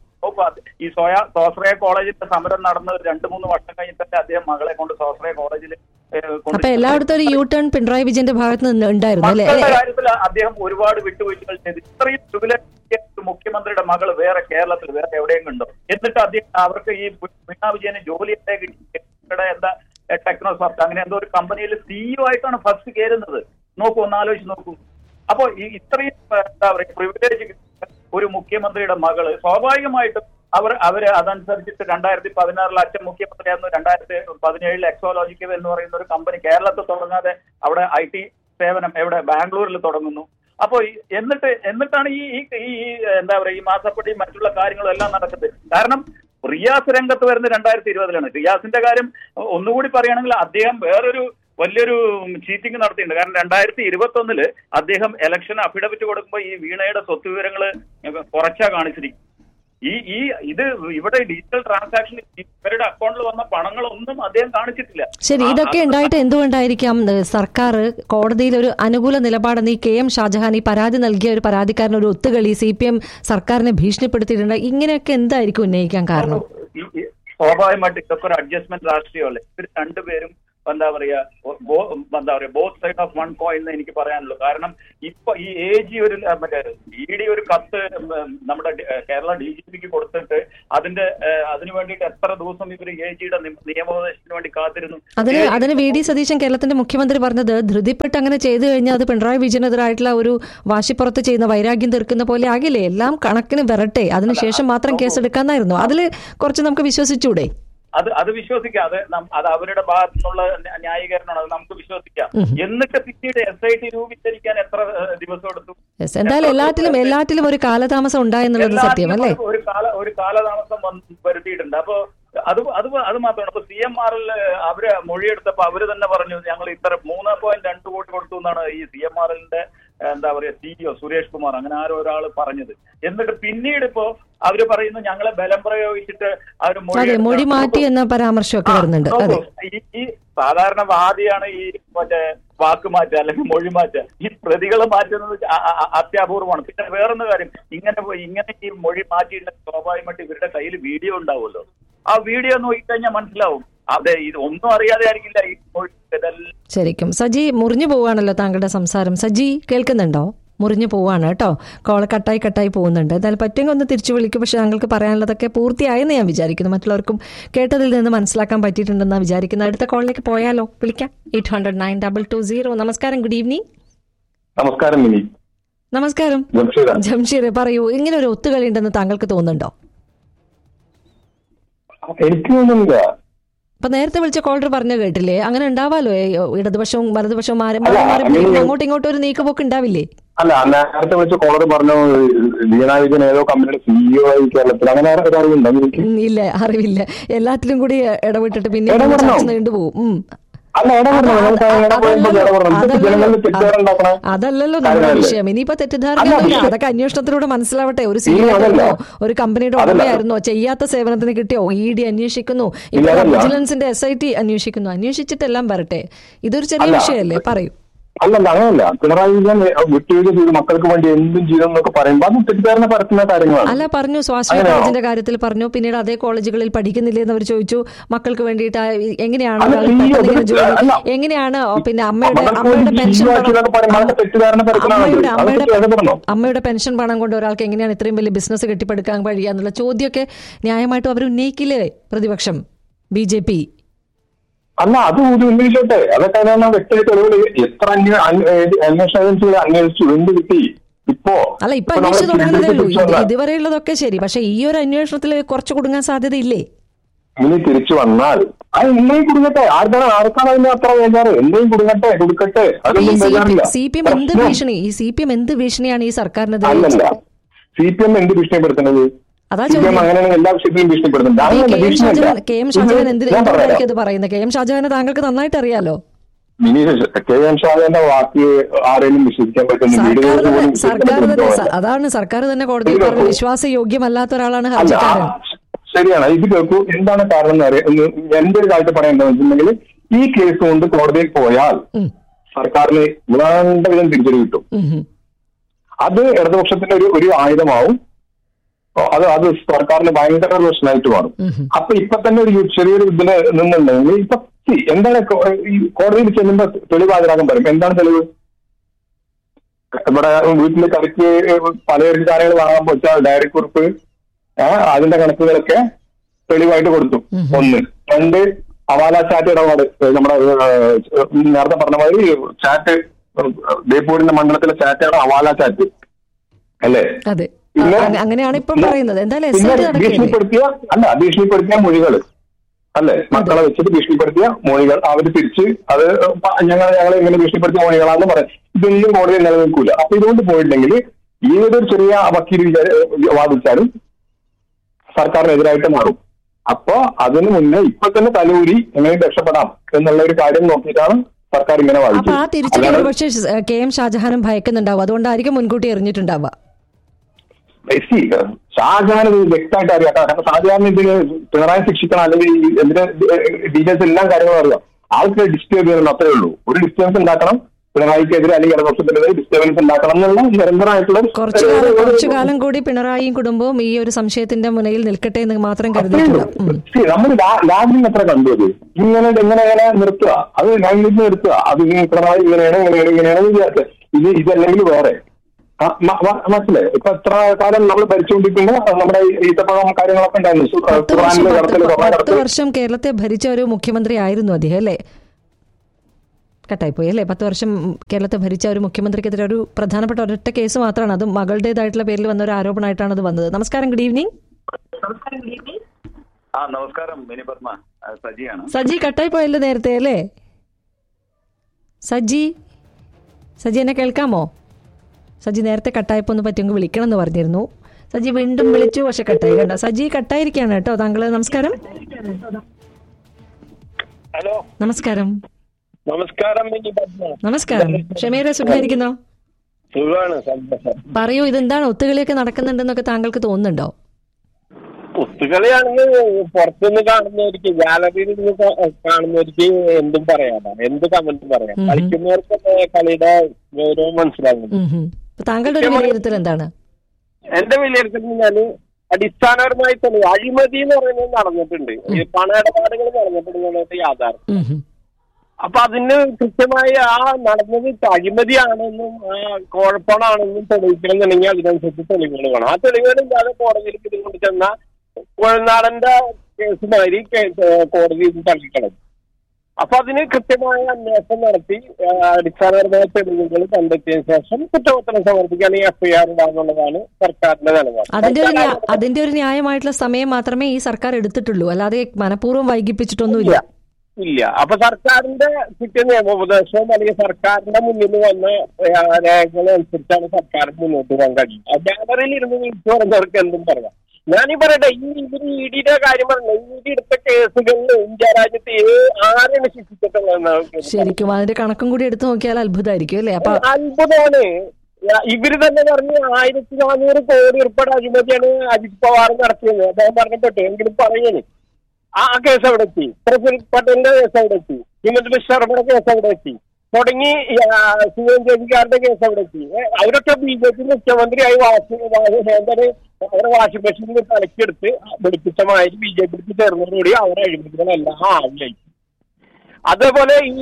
ഈ സോയ സ്വാശ്രയ കോളേജിന്റെ സമരം നടന്ന് രണ്ടു മൂന്ന് വർഷം കഴിഞ്ഞിട്ട് അദ്ദേഹം മകളെ കൊണ്ട് സ്വാശ്രയ കോളേജിൽ അപ്പൊ എല്ലായിടത്തും ഒരു യു ടേൺ പിണറായി വിജയന്റെ ഭാഗത്ത് നിന്ന് ഉണ്ടായിരുന്നു. മക്കളുടെ കാര്യത്തിൽ അദ്ദേഹം ഒരുപാട് വിട്ടുവീഴ്ചകൾ ചെയ്തു. ഇത്രയും പ്രിവിലേജ് മുഖ്യമന്ത്രിയുടെ മകൾ വേറെ കേരളത്തിൽ വേറെ എവിടെയും കണ്ടോ? എന്നിട്ട് അദ്ദേഹം അവർക്ക് ഈ പിണറായി വിജയന് ജോലി എന്താ ടെക്നോ സോഫ്റ്റ് അങ്ങനെ എന്തോ ഒരു കമ്പനിയിൽ സിഇഒ ആയിട്ടാണ് ഫസ്റ്റ് കയറുന്നത്. നോക്കൂ, ഒന്ന് ആലോചിച്ച് നോക്കൂ. അപ്പൊ ഈ ഇത്രയും എന്താ പറയുക പ്രിവിലേജ് ഒരു മുഖ്യമന്ത്രിയുടെ മകള് സ്വാഭാവികമായിട്ടും അവർ അവര് അതനുസരിച്ചിട്ട് രണ്ടായിരത്തി പതിനാറിൽ അച്ഛൻ മുഖ്യമന്ത്രിയായിരുന്നു. രണ്ടായിരത്തി പതിനേഴിൽ എക്സോലോജിക്കൽ എന്ന് പറയുന്ന ഒരു കമ്പനി കേരളത്തിൽ തുടങ്ങാതെ അവിടെ ഐ ടി സേവനം എവിടെ ബാംഗ്ലൂരിൽ തുടങ്ങുന്നു. അപ്പൊ എന്നിട്ട് എന്നിട്ടാണ് ഈ ഈ എന്താ പറയുക ഈ മാസപ്പടി മറ്റുള്ള കാര്യങ്ങളും എല്ലാം നടക്കുന്നത്. കാരണം റിയാസ് രംഗത്ത് വരുന്ന രണ്ടായിരത്തി ഇരുപതിലാണ്. റിയാസിന്റെ കാര്യം ഒന്നുകൂടി പറയുകയാണെങ്കിൽ അദ്ദേഹം വേറൊരു വലിയൊരു ചീറ്റിംഗ് നടത്തിയിട്ടുണ്ട്. കാരണം രണ്ടായിരത്തി ഇരുപത്തി ഒന്നില് അദ്ദേഹം ഇലക്ഷൻ അഫിഡവിറ്റ് കൊടുക്കുമ്പോൾ ഈ വീണയുടെ സ്വത്ത് വിവരങ്ങൾ കുറച്ചാ കാണിച്ചിരിക്കും. ഈ ഈ ഇത് ഇവിടെ ഡിജിറ്റൽ ട്രാൻസാക്ഷൻ ഇവരുടെ അക്കൗണ്ടിൽ വന്ന പണങ്ങളൊന്നും അദ്ദേഹം കാണിച്ചിട്ടില്ല. ശരി, ഇതൊക്കെ ഉണ്ടായിട്ട് എന്തുകൊണ്ടായിരിക്കാം സർക്കാർ കോടതിയിൽ ഒരു അനുകൂല നിലപാടെന്ന് ഈ കെ എം ഷാജഹാൻ ഈ പരാതി നൽകിയ ഒരു പരാതിക്കാരൻ ഒരു ഒത്തുകളി സി പി എം സർക്കാരിനെ ഭീഷണിപ്പെടുത്തിയിട്ടുണ്ട്, ഇങ്ങനെയൊക്കെ എന്തായിരിക്കും ഉന്നയിക്കാൻ കാരണം? സ്വാഭാവികമായിട്ട് ഇതൊക്കെ ഒരു അഡ്ജസ്റ്റ്മെന്റ് രാഷ്ട്രീയമല്ലേ. ഇവർ രണ്ടുപേരും എന്താ പറയാ എന്താ പറയാ both side of one coin എന്ന് എനിക്ക് പറയാനുള്ളൂ. കാരണം ഇപ്പൊ ഈ എ ജി ഒരു മറ്റേ ഇ ഡി ഒരു കത്ത് നമ്മുടെ കേരള ഡി ജി പിക്ക് കൊടുത്തിട്ട് അതിന്റെ അതിനു വേണ്ടിയിട്ട് എത്ര ദിവസം ഇവർ എ ജിയുടെ നിയമോപദേശത്തിന് വേണ്ടി കാത്തിരുന്നു. അതിന് അതിന് വി ഡി സതീശൻ കേരളത്തിന്റെ മുഖ്യമന്ത്രി പറഞ്ഞത് ധൃതിപ്പെട്ട് അങ്ങനെ ചെയ്തു കഴിഞ്ഞാൽ അത് പിണറായി വിജയനെതിരായിട്ടുള്ള ഒരു വാശിപ്പുറത്ത് ചെയ്യുന്ന വൈരാഗ്യം തീർക്കുന്ന പോലെ ആകില്ലേ, എല്ലാം കണക്കിന് വരട്ടെ അതിനുശേഷം മാത്രം കേസെടുക്കാന്നായിരുന്നു. അതിൽ കുറച്ച് നമുക്ക് വിശ്വസിച്ചൂടെ? അത് അത് വിശ്വസിക്കാം. അത് അത് അവരുടെ ഭാഗത്തു നിന്നുള്ള ന്യായീകരണമാണ്, അത് നമുക്ക് വിശ്വസിക്കാം. എന്നിട്ട് പിന്നീട് എസ് ഐ ടി രൂപീകരിക്കാൻ എത്ര ദിവസം എടുത്തു? എന്തായാലും എല്ലാത്തിലും എല്ലാത്തിലും ഒരു കാലതാമസം ഉണ്ടായെന്നുള്ളത് സത്യം അല്ലേ? ഒരു കാല ഒരു കാലതാമസം വരുത്തിയിട്ടുണ്ട്. അപ്പൊ അത് അത് അത് മാത്രമാണ്. അപ്പൊ സി എം ആറിൽ അവര് മൊഴിയെടുത്തപ്പോ അവര് തന്നെ പറഞ്ഞു ഞങ്ങൾ ഇത്ര മൂന്ന് പോയിന്റ് രണ്ട് കോടി കൊടുത്തു എന്നാണ് ഈ സി എം ആറിന്റെ എന്താ പറയാ സിഇഒ സുരേഷ് കുമാർ അങ്ങനെ ആരോ ഒരാൾ പറഞ്ഞത്. എന്നിട്ട് പിന്നീട് ഇപ്പോ അവര് പറയുന്നു ഞങ്ങളെ ബലം പ്രയോഗിച്ചിട്ട് അവര് മൊഴി മാറ്റി എന്ന പരാമർശമൊക്കെ വരുന്നുണ്ട്. ഈ സാധാരണ വാദിയാണ് ഈ മറ്റേ വാക്ക് മാറ്റുക അല്ലെങ്കിൽ മൊഴി മാറ്റുക. ഈ പ്രതികൾ മാറ്റുന്നത് അത്യാപൂർവമാണ്. പിന്നെ വേറൊന്ന് കാര്യം, ഇങ്ങനെ ഇങ്ങനെ ഈ മൊഴി മാറ്റിയിട്ടുണ്ടെങ്കിൽ സ്വാഭാവികമായിട്ട് ഇവരുടെ കയ്യിൽ വീഡിയോ ഉണ്ടാവുമല്ലോ. ആ വീഡിയോ നോക്കിക്കഴിഞ്ഞാൽ മനസ്സിലാവും അതെ ഇത് ഒന്നും അറിയാതെ ആയിരിക്കില്ല ഈ മൊഴി. ശരിക്കും സജി മുറിഞ്ഞു പോവാണല്ലോ താങ്കളുടെ സംസാരം. സജി കേൾക്കുന്നുണ്ടോ? മുറിഞ്ഞു പോവാണ് കേട്ടോ, കോള് കട്ടായി കട്ടായി പോകുന്നുണ്ട്. എന്തായാലും പറ്റുമെങ്കിൽ ഒന്ന് തിരിച്ചു വിളിക്കും. പക്ഷെ ഞങ്ങൾക്ക് പറയാനുള്ളതൊക്കെ പൂർത്തിയായെന്ന് ഞാൻ വിചാരിക്കുന്നു. മറ്റുള്ളവർക്കും കേട്ടതിൽ നിന്ന് മനസ്സിലാക്കാൻ പറ്റിയിട്ടുണ്ടെന്നാണ് വിചാരിക്കുന്നത്. അടുത്ത കോളിലേക്ക് പോയാലോ? വിളിക്കാം. Eight hundred nine double two zero. നമസ്കാരം, ഗുഡ് ഈവനിങ്. നമസ്കാരം മിനി. നമസ്കാരം ജംഷീർ, പറയൂ, ഇങ്ങനെ ഒരു ഒത്തുകളി ഉണ്ടെന്ന് താങ്കൾക്ക് തോന്നുന്നുണ്ടോ? എനിക്ക് തോന്നുന്നില്ല. ഇപ്പൊ നേരത്തെ വിളിച്ച കോളർ പറഞ്ഞു കേട്ടില്ലേ, അങ്ങനെ ഉണ്ടാവാലോ, ഇടതുപക്ഷവും വലതുപക്ഷവും മാറി അങ്ങോട്ടും ഇങ്ങോട്ടും ഒരു നീക്കുപോക്ക് ഉണ്ടാവില്ലേ? അല്ല, നേരത്തെ വിളിച്ച കോളർ പറഞ്ഞു വീണ വിജയൻ ഏതോ കമ്പനിയുടെ സിഇഒ ആയി കേരളത്തിൽ, അങ്ങനെ അറിവുണ്ടോ? ഇല്ല, അറിവില്ല. എല്ലാത്തിലും കൂടി ഇടപെട്ടിട്ട് പിന്നെ നീണ്ടുപോകും. അല്ല അതല്ലല്ലോ നമ്മുടെ വിഷയം. ഇനിയിപ്പോ തെറ്റിദ്ധാരണ അതൊക്കെ അന്വേഷണത്തിലൂടെ മനസ്സിലാവട്ടെ. ഒരു സി ആയിരുന്നോ, ഒരു കമ്പനിയുടെ ഉടമയായിരുന്നോ, ചെയ്യാത്ത സേവനത്തിന് കിട്ടിയോ, ഇ ഡി അന്വേഷിക്കുന്നു, ഇപ്പൊ വിജിലൻസിന്റെ എസ് ഐ ടി അന്വേഷിക്കുന്നു, അന്വേഷിച്ചിട്ടെല്ലാം വരട്ടെ. ഇതൊരു ചെറിയ വിഷയമല്ലേ? പറയൂ. അല്ലല്ല, അങ്ങനെയല്ല. പിണറായി വിജയൻ വിട്ടുവീഴ്ച ചെയ്ത് മക്കൾക്ക് വേണ്ടി എന്തും ചെയ്തെന്നൊക്കെ പറയുമ്പോൾ അത് തെറ്റിദ്ധാരണ പരത്തുന്ന കാര്യങ്ങളാണ്. അല്ല, പറഞ്ഞു സ്വാശ്രയ കോളേജിന്റെ കാര്യത്തിൽ പറഞ്ഞു. പിന്നീട് അതേ കോളേജുകളിൽ പഠിക്കുന്നില്ലേ എന്ന് അവർ ചോദിച്ചു. മക്കൾക്ക് വേണ്ടിയിട്ട് എങ്ങനെയാണ് എങ്ങനെയാണ് പിന്നെ അമ്മയുടെ അമ്മയുടെ പെൻഷൻ അമ്മയുടെ അമ്മയുടെ അമ്മയുടെ പെൻഷൻ പണം കൊണ്ട് ഒരാൾക്ക് എങ്ങനെയാണ് ഇത്രയും വലിയ ബിസിനസ് കെട്ടിപ്പടുക്കാൻ കഴിയുക എന്നുള്ള ചോദ്യമൊക്കെ ന്യായമായിട്ടും അവർ ഉന്നയിക്കില്ലേ പ്രതിപക്ഷം, ബി ജെ പി? അല്ല, അത് ഉന്നയിച്ചോട്ടെ. അതൊക്കെ വ്യക്തമായി തെളിവുകൾ എത്ര അന്വേഷണ ഏജൻസികൾ അന്വേഷിച്ചു, എന്ത് കിട്ടി ഇപ്പോ? അല്ല, ഇപ്പൊ അന്വേഷിച്ചു തുടങ്ങുന്നതേ ഉള്ളൂ. ഇതുവരെയുള്ളതൊക്കെ ശരി, പക്ഷെ ഈ ഒരു അന്വേഷണത്തിൽ കുറച്ച് കുടുങ്ങാൻ സാധ്യതയില്ലേ? ഇനി തിരിച്ചു വന്നാൽ അത് എന്തെങ്കിലും കുടുങ്ങട്ടെ. ആർക്കാണ് ആർക്കാണ് അതിന്റെ അത്ര വേജാറ്? എന്തെങ്കിലും കുടുങ്ങട്ടെ, കൊടുക്കട്ടെ. സി പി എം എന്ത് ഭീഷണി ഈ സി പി എം എന്ത് ഭീഷണിയാണ് ഈ സർക്കാരിന്? അല്ലല്ല, സി പി എം എന്ത് ഭീഷണിപ്പെടുത്തുന്നത്? അതാ ചോദ്യം. എല്ലാ വിഷയത്തിലും ഭീഷണിപ്പെടുത്തുന്നത്. കെ എം ഷാജഹാൻ എന്തിനായിരിക്കും അത് പറയുന്നത്? കെ എം ഷാജഹാനെ താങ്കൾക്ക് നന്നായിട്ട് അറിയാലോ. കെ എം ഷാജഹാന്റെ വാക്ക് ആരെങ്കിലും വിശ്വസിക്കാൻ പറ്റുന്ന സർക്കാർ തന്നെ, അതാണ് സർക്കാർ തന്നെ കോടതിയിൽ പറഞ്ഞു വിശ്വാസയോഗ്യമല്ലാത്ത ഒരാളാണ് ഹർജിക്കാരൻ. ശരിയാണ്. ഇത് കേൾക്കൂ, എന്താണ് കാരണം എന്ന് അറിയാം. എന്റെ ഒരു കാലത്ത് പറയേണ്ടതെന്ന് വെച്ചിട്ടുണ്ടെങ്കിൽ ഈ കേസ് കൊണ്ട് കോടതിയിൽ പോയാൽ സർക്കാരിന് വേണ്ട വിധം തിരിച്ചടി കിട്ടും. അത് ഇടതുപക്ഷത്തിന്റെ ഒരു ഒരു ആയുധമാവും. അത് അത് സർക്കാരിന് ഭയങ്കര പ്രശ്നമായിട്ട് മാറും. അപ്പൊ ഇപ്പൊ തന്നെ ഒരു ചെറിയൊരു ഇതിന് നിന്നുണ്ടെങ്കിൽ ഇപ്പൊ എന്താണ് ഈ കോടതിയിൽ ചെല്ലുമ്പോ തെളിവ് ഹാജരാക്കാൻ പറയും. എന്താണ് തെളിവ്? ഇവിടെ വീട്ടില് കറിക്ക് പലചരക്ക് കാര്യങ്ങൾ വാങ്ങാൻ വെച്ചാൽ ഡയറി കുറിപ്പ്, അതിന്റെ കണക്കുകളൊക്കെ തെളിവായിട്ട് കൊടുത്തു. ഒന്ന്. രണ്ട്, ഹവാല ചാറ്റ് ഇടപാട്. നമ്മുടെ നേരത്തെ പറഞ്ഞ മാതിരി ചാറ്റ്, ബേപ്പൂരിന്റെ മണ്ഡലത്തിലെ ചാറ്റാണ് ഹവാല ചാറ്റ് അല്ലേ? അങ്ങനെയാണ് ഇപ്പൊ പറയുന്നത്. ഭീഷണിപ്പെടുത്തിയ അല്ല ഭീഷണിപ്പെടുത്തിയ മൊഴികൾ അല്ലെ, മക്കളെ വെച്ചിട്ട് ഭീഷണിപ്പെടുത്തിയ മൊഴികൾ അവര് തിരിച്ച് അത് ഞങ്ങൾ ഞങ്ങളെ ഇങ്ങനെ ഭീഷണിപ്പെടുത്തിയ മൊഴികളാന്ന് പറയാം. ഇതൊന്നും കോടതിയിൽ നിലനിൽക്കൂല. അപ്പൊ ഇതുകൊണ്ട് പോയിട്ടുണ്ടെങ്കിൽ ഏതൊരു ചെറിയ വക്കീൽ വാദിച്ചാലും സർക്കാരിനെതിരായിട്ട് മാറും. അപ്പൊ അതിന് മുന്നേ ഇപ്പൊ തന്നെ തലൂരി എങ്ങനെ രക്ഷപ്പെടാം എന്നുള്ള ഒരു കാര്യം നോക്കിയിട്ടാണ് സർക്കാർ ഇങ്ങനെ വാദിച്ചത്. ആ തിരിച്ചടി പക്ഷേ കെ എം ഷാജഹാനും ഭയക്കുന്നുണ്ടാവും, അതുകൊണ്ടായിരിക്കും മുൻകൂട്ടി എറിഞ്ഞിട്ടുണ്ടാവുക. ഷാജഹാൻ വ്യക്തമായിട്ട് അറിയാം. കാരണം ഷാജഹാൻ ഇതിന് പിണറായി ശിക്ഷിക്കണം അല്ലെങ്കിൽ ഇതിന്റെ ഡീറ്റെയിൽസ് എല്ലാം കാര്യങ്ങളും അറിയാം. ആൾക്ക് ഡിസ്റ്റർബ് ചെയ്യണം, അത്രേ ഉള്ളൂ. ഒരു ഡിസ്റ്റർബൻസ് ഉണ്ടാക്കണം പിണറായിക്കെതിരെ അല്ലെങ്കിൽ ഇടതുപക്ഷത്തിനെതിരെ ഡിസ്റ്റർബൻസ് ഉണ്ടാക്കണം എന്നുള്ള നിരന്തരമായിട്ടുള്ള കുറച്ചു കാലം കൂടി പിണറായിയും കുടുംബവും ഈ ഒരു സംശയത്തിന്റെ മുനയിൽ നിൽക്കട്ടെ എന്ന് മാത്രം കരുതിയിട്ടില്ല. നമ്മൾ ലാബിൽ എത്ര കണ്ടത് ഇങ്ങനെ എങ്ങനെ എങ്ങനെ നിർത്തുക, അത് ലാംഗ്വേജ് നിർത്തുക, അത് പിണറായി ഇങ്ങനെയാണ് ഇങ്ങനെയാണ് ഇങ്ങനെയാണെന്ന് വിചാരിച്ചത്. ഇത് ഇതല്ലെങ്കിൽ വേറെ മനസ്സിലായി. ഇപ്പൊ എത്ര കാലം നമ്മൾ ഭരിച്ചുകൊണ്ടിരിക്കുമ്പോൾ നമ്മുടെ ഈത്തപ്പഴം കാര്യങ്ങളൊക്കെ ഉണ്ടായിരുന്നു. പത്ത് വർഷം കേരളത്തെ ഭരിച്ച ഒരു മുഖ്യമന്ത്രി ആയിരുന്നു അദ്ദേഹം അല്ലേ? കട്ടായിപ്പോയി അല്ലേ? പത്ത് വർഷം കേരളത്തെ ഭരിച്ച ഒരു മുഖ്യമന്ത്രിക്കെതിരെ ഒരു പ്രധാനപ്പെട്ട ഒരൊറ്റ കേസ് മാത്രമാണ്, അത് മകളുടേതായിട്ടുള്ള പേരിൽ വന്ന ഒരു ആരോപണമായിട്ടാണ് അത് വന്നത്. നമസ്കാരം, ഗുഡ് ഈവനിങ്. നമസ്കാരം, മിനി പത്മ. സജിയാണ്. സജി കട്ടായി പോയല്ലോ നേരത്തെ അല്ലേ? സജി സജി എന്നെ കേൾക്കാമോ? സജി നേരത്തെ കട്ടായപ്പോ ഒന്ന് പറ്റുമെങ്കിൽ വിളിക്കണം എന്ന് പറഞ്ഞിരുന്നു. സജി വീണ്ടും വിളിച്ചു, പക്ഷെ കട്ടായി. കണ്ട സജി കട്ടായിരിക്കാണ് കേട്ടോ. താങ്കള് നമസ്കാരം. ഹലോ, നമസ്കാരം. നമസ്കാരം. നമസ്കാരം. ഷമീറ സുഖായിരിക്കുന്നോ? സുഖമാണ്. പറയൂ, ഇതെന്താണ് ഒത്തുകളിയൊക്കെ നടക്കുന്നുണ്ടെന്നൊക്കെ താങ്കൾക്ക് തോന്നുന്നുണ്ടോ? ഒത്തുകളിയാണെങ്കിൽ പുറത്തുനിന്ന് കാണുന്നവർക്ക്, ഗാലറിയിൽ നിന്ന് കാണുന്നവർക്ക് എന്തും പറയാം, എന്ത് കമന്റും പറയാം. കളിക്കുന്നവർക്ക് കളിയുടെ ഗൗരവം മനസ്സിലാകുന്നു. താങ്കളുടെ ഒരു വിലയിരുത്തൽ എന്താണ്? എന്റെ വിലയിരുത്തൽ പറഞ്ഞാല് അടിസ്ഥാനപരമായി തന്നെ അഴിമതി എന്ന് പറയുന്നത് നടന്നിട്ടുണ്ട്, പണ ഇടപാടുകൾ നടന്നിട്ടുണ്ട് യാഥാർത്ഥ്യം. അപ്പൊ അതിന് കൃത്യമായി ആ നടന്നത് അഴിമതിയാണെന്നും കുഴപ്പമാണെന്നും തെളിയിക്കണമെന്നുണ്ടെങ്കിൽ അതിനനുസരിച്ച് തെളിവുകൾ വേണം. ആ തെളിവുകളില്ലാതെ കോടതിയിലേക്ക് ഇത് കൊണ്ട് ചെന്ന കോഴനാടന്റെ കേസുമാതിരി കോടതി ഇത് തള്ളിക്കളഞ്ഞു. അപ്പൊ അതിന് കൃത്യമായ അന്വേഷണം നടത്തി അടിസ്ഥാനപരമായ തെളിവുകൾ കണ്ടെത്തിയതിനു ശേഷം കുറ്റപത്രം സമർപ്പിക്കാൻ ഈ എഫ്ഐആർ ഇടാന്നുള്ളതാണ് സർക്കാരിന്റെ നിലപാട്. അതിന്റെ ഒരു അതിന്റെ ഒരു ന്യായമായിട്ടുള്ള സമയം മാത്രമേ ഈ സർക്കാർ എടുത്തിട്ടുള്ളൂ, അല്ലാതെ മനഃപൂർവ്വം വൈകിപ്പിച്ചിട്ടൊന്നുമില്ല. ഇല്ല. അപ്പൊ സർക്കാരിന്റെ കിട്ടിയ നിയമോപദേശവും അല്ലെങ്കിൽ സർക്കാരിന്റെ മുന്നിൽ വന്ന രേഖകൾ അനുസരിച്ചാണ് സർക്കാരിന് മുന്നോട്ട് പോകാൻ കഴിയും. ഗാലറിയിൽ ഇരുന്ന് വിളിച്ചു പറഞ്ഞവർക്ക് എന്തും പറയാം. ഞാനീ പറയട്ടെ, ഈ ഇവര് ഇ ഡിയുടെ കാര്യം പറഞ്ഞ ഇ ഡി എടുത്ത കേസുകളിൽ ഇന്ത്യ രാജ്യത്ത് ആരാണ് ശിക്ഷിച്ചിട്ടുള്ളത്? ശരിക്കും അതിന്റെ കണക്കും കൂടി എടുത്തു നോക്കിയാൽ അത്ഭുതമായിരിക്കും അല്ലേ? അപ്പൊ അത്ഭുതമാണ്. ഇവര് തന്നെ പറഞ്ഞ് ആയിരത്തി നാനൂറ് കോടി ഉൾപ്പെടെ അഴിമതിയാണ് അജിത് പവാർ നടത്തിയത്. അദ്ദേഹം പറഞ്ഞിട്ട് എങ്കിലും പറയുന്നത് ആ കേസ് എവിടെ എത്തി? പ്രഫുൽ പട്ടേലിന്റെ കേസ് എവിടെ എത്തി? ഹിമന്ത് ബിശ്വ ശർമ്മയുടെ കേസ് എവിടെ എത്തി? തുടങ്ങി സി എൻ ജോഷിക്കാരുടെ കേസ് എവിടെ എത്തി? അവരൊക്കെ ബി ജെ പി മുഖ്യമന്ത്രിയായി വാശി എന്താണ് അവരെ വാഷിംഗ് മെഷീനിൽ തലക്കെടുത്ത് വെളുപ്പിച്ചമായിട്ട് ബി ജെ പിക്ക് ചേർന്നതോടുകൂടി അവരെ അഴിമതികളെല്ലാം ആവില്ലായി. അതേപോലെ ഈ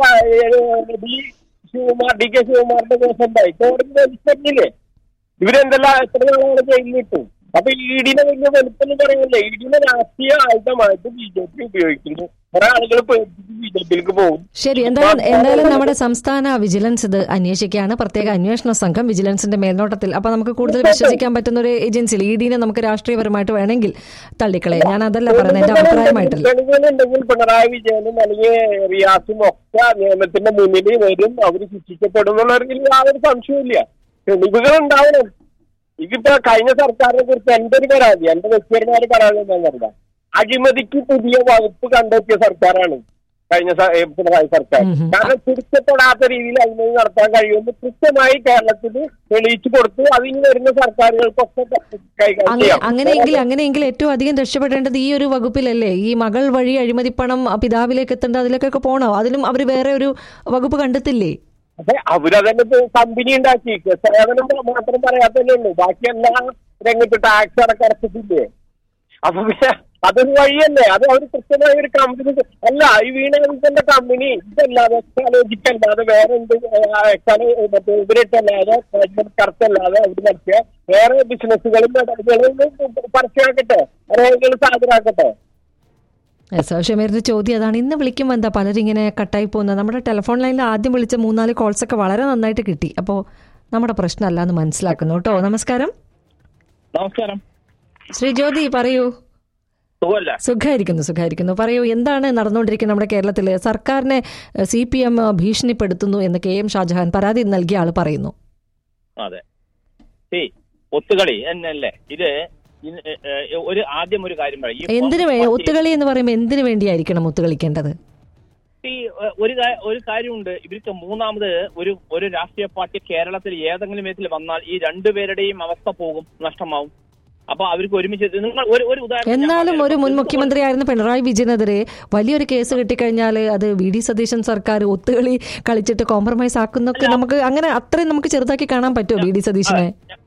D Shivakumar D K ശിവകുമാറിന്റെ case ഉണ്ടായി, കോടതി വലിച്ചെറിഞ്ഞില്ലേ? ഇവരെന്തെല്ലാം എത്ര നാളാണ് ജയിലിലിട്ടു? അപ്പൊ ഇ ഡിനെ വലിയ വലുപ്പം പറയുന്നില്ല. ഇ ഡിനെ രാഷ്ട്രീയ ആയുധമായിട്ട് ബി ജെ പി ഉപയോഗിക്കുന്നു. കുറെ ആളുകൾ ബി ജെ പിയിലേക്ക് പോകും. ശരി, എന്തായാലും എന്തായാലും നമ്മുടെ സംസ്ഥാന വിജിലൻസ് ഇത് അന്വേഷിക്കുകയാണ്. പ്രത്യേക അന്വേഷണ സംഘം വിജിലൻസിന്റെ മേൽനോട്ടത്തിൽ. അപ്പൊ നമുക്ക് കൂടുതൽ വിശ്വസിക്കാൻ പറ്റുന്ന ഒരു ഏജൻസിയിൽ ഇ ഡിനെ നമുക്ക് രാഷ്ട്രീയപരമായിട്ട് വേണമെങ്കിൽ തള്ളിക്കളയാം. ഞാൻ അതല്ല പറയുന്നത്, എന്റെ അഭിപ്രായമായിട്ടില്ല. ഉണ്ടെങ്കിൽ പിണറായി വിജയനും അല്ലെങ്കിൽ റിയാസും ഒക്കെ നിയമത്തിന്റെ മുന്നിൽ വരും, അവർ ശിക്ഷിക്കപ്പെടും എന്നുള്ളതിൽ യാതൊരു സംശയമില്ല. തെളിവുകൾ ഉണ്ടാവണം. ഇതിപ്പോ കഴിഞ്ഞ സർക്കാരിനെ കുറിച്ച് എന്റെ ഒരു പരാതി, എന്റെ വ്യക്തിപരമായ പരാതി എന്താണെന്ന് അറിയാം. അഴിമതിക്ക് പുതിയ വകുപ്പ് കണ്ടെത്തിയ സർക്കാരാണ് കഴിഞ്ഞ പിണറായി സർക്കാർ. കാരണം തിരിച്ചപ്പെടാത്ത രീതിയിൽ അഴിമതി നടത്താൻ കഴിയുമെന്ന് കൃത്യമായി കേരളത്തിൽ തെളിയിച്ചു കൊടുത്തു. അതിന് വരുന്ന സർക്കാരുകൾക്കൊക്കെ കൈകാര്യം ചെയ്യാം. അങ്ങനെയെങ്കിൽ അങ്ങനെയെങ്കിൽ ഏറ്റവും അധികം രക്ഷപ്പെടേണ്ടത് ഈ ഒരു വകുപ്പിലല്ലേ? ഈ മകൾ വഴി അഴിമതിപ്പണം പിതാവിലേക്ക് എത്തേണ്ട അതിലേക്കൊക്കെ പോണോ? അതിലും അവർ വേറെ ഒരു വകുപ്പ് കണ്ടെത്തില്ലേ? അതെ, അവരതന്നെ കമ്പനി ഉണ്ടാക്കി സേവനം മാത്രം പറയാത്തല്ലേ ഉള്ളൂ. ബാക്കി എല്ലാ രംഗത്ത് ടാക്സ് അടക്കടച്ചിട്ടില്ലേ? അപ്പൊ പിന്നെ അതൊരു വഴിയല്ലേ? അത് അവർ കൃത്യമായ ഒരു കമ്പനി അല്ല. ഈ വീണാവിന്റെ കമ്പനി ഇതല്ലാതെ എക്സാലോജിക്കല്ലാതെ വേറെ എന്ത് എക്സാലോ മറ്റേ ഇവരിട്ടല്ലാതെ കറക്റ്റല്ലാതെ അവർ നടത്തിയ വേറെ ബിസിനസ്സുകളും പരസ്യമാക്കട്ടെ, രേഖകൾ ഹാജരാക്കട്ടെ. ഷമീറിന്റെ ചോദ്യം അതാണ്. ഇന്ന് വിളിക്കുമ്പോൾ എന്താ പലരും ഇങ്ങനെ കട്ടായി പോകുന്നത്? നമ്മുടെ ടെലിഫോൺ ലൈനിൽ ആദ്യം വിളിച്ച മൂന്നാല് കോൾസ് ഒക്കെ വളരെ നന്നായിട്ട് കിട്ടി. അപ്പോൾ നമ്മുടെ പ്രശ്നമല്ല എന്ന് മനസ്സിലാക്കുന്നു കേട്ടോ. നമസ്കാരം. നമസ്കാരം ശ്രീ ജ്യോതി, പറയൂ. സുഖായിരിക്കുന്നു സുഖായിരിക്കുന്നു പറയൂ, എന്താണ് നടന്നുകൊണ്ടിരിക്കുന്നത് നമ്മുടെ കേരളത്തിൽ? സർക്കാരിനെ സി പി എം ഭീഷണിപ്പെടുത്തുന്നു എന്ന് കെ എം ഷാജഹാൻ പരാതി നൽകിയ ആള് പറയുന്നു. അതെ, ഒത്തുകളി എന്നല്ലേ ഇത്? ഒരു ആദ്യം ഒരു കാര്യം പറയും, എന്തിനു ഒത്തുകളി എന്ന് പറയുമ്പോൾ എന്തിനു വേണ്ടിയായിരിക്കണം ഒത്തുകളിക്കേണ്ടത്? ഈ ഒരു ഒരു കാര്യമുണ്ട്, ഇവർക്ക് മൂന്നാമത് ഒരു ഒരു രാഷ്ട്രീയ പാർട്ടി കേരളത്തിൽ ഏതെങ്കിലും വിധത്തിൽ വന്നാൽ ഈ രണ്ടുപേരുടെയും അവസ്ഥ പോകും, നഷ്ടമാവും. അപ്പൊ അവർക്ക് ഒരുമിച്ച് നിങ്ങൾ ഒരു ഒരു ഉദാഹരണം, എന്നാലും ഒരു മുൻ മുഖ്യമന്ത്രിയായിരുന്ന പിണറായി വിജയനെതിരെ വലിയൊരു കേസ് കിട്ടിക്കഴിഞ്ഞാൽ അത് വി ഡി സതീശൻ സർക്കാർ ഒത്തുകളി കളിച്ചിട്ട് കോംപ്രമൈസ് ആക്കുന്നൊക്കെ നമുക്ക് അങ്ങനെ അത്രയും നമുക്ക് ചെറുതാക്കി കാണാൻ പറ്റുമോ വി ഡി സതീശനെ?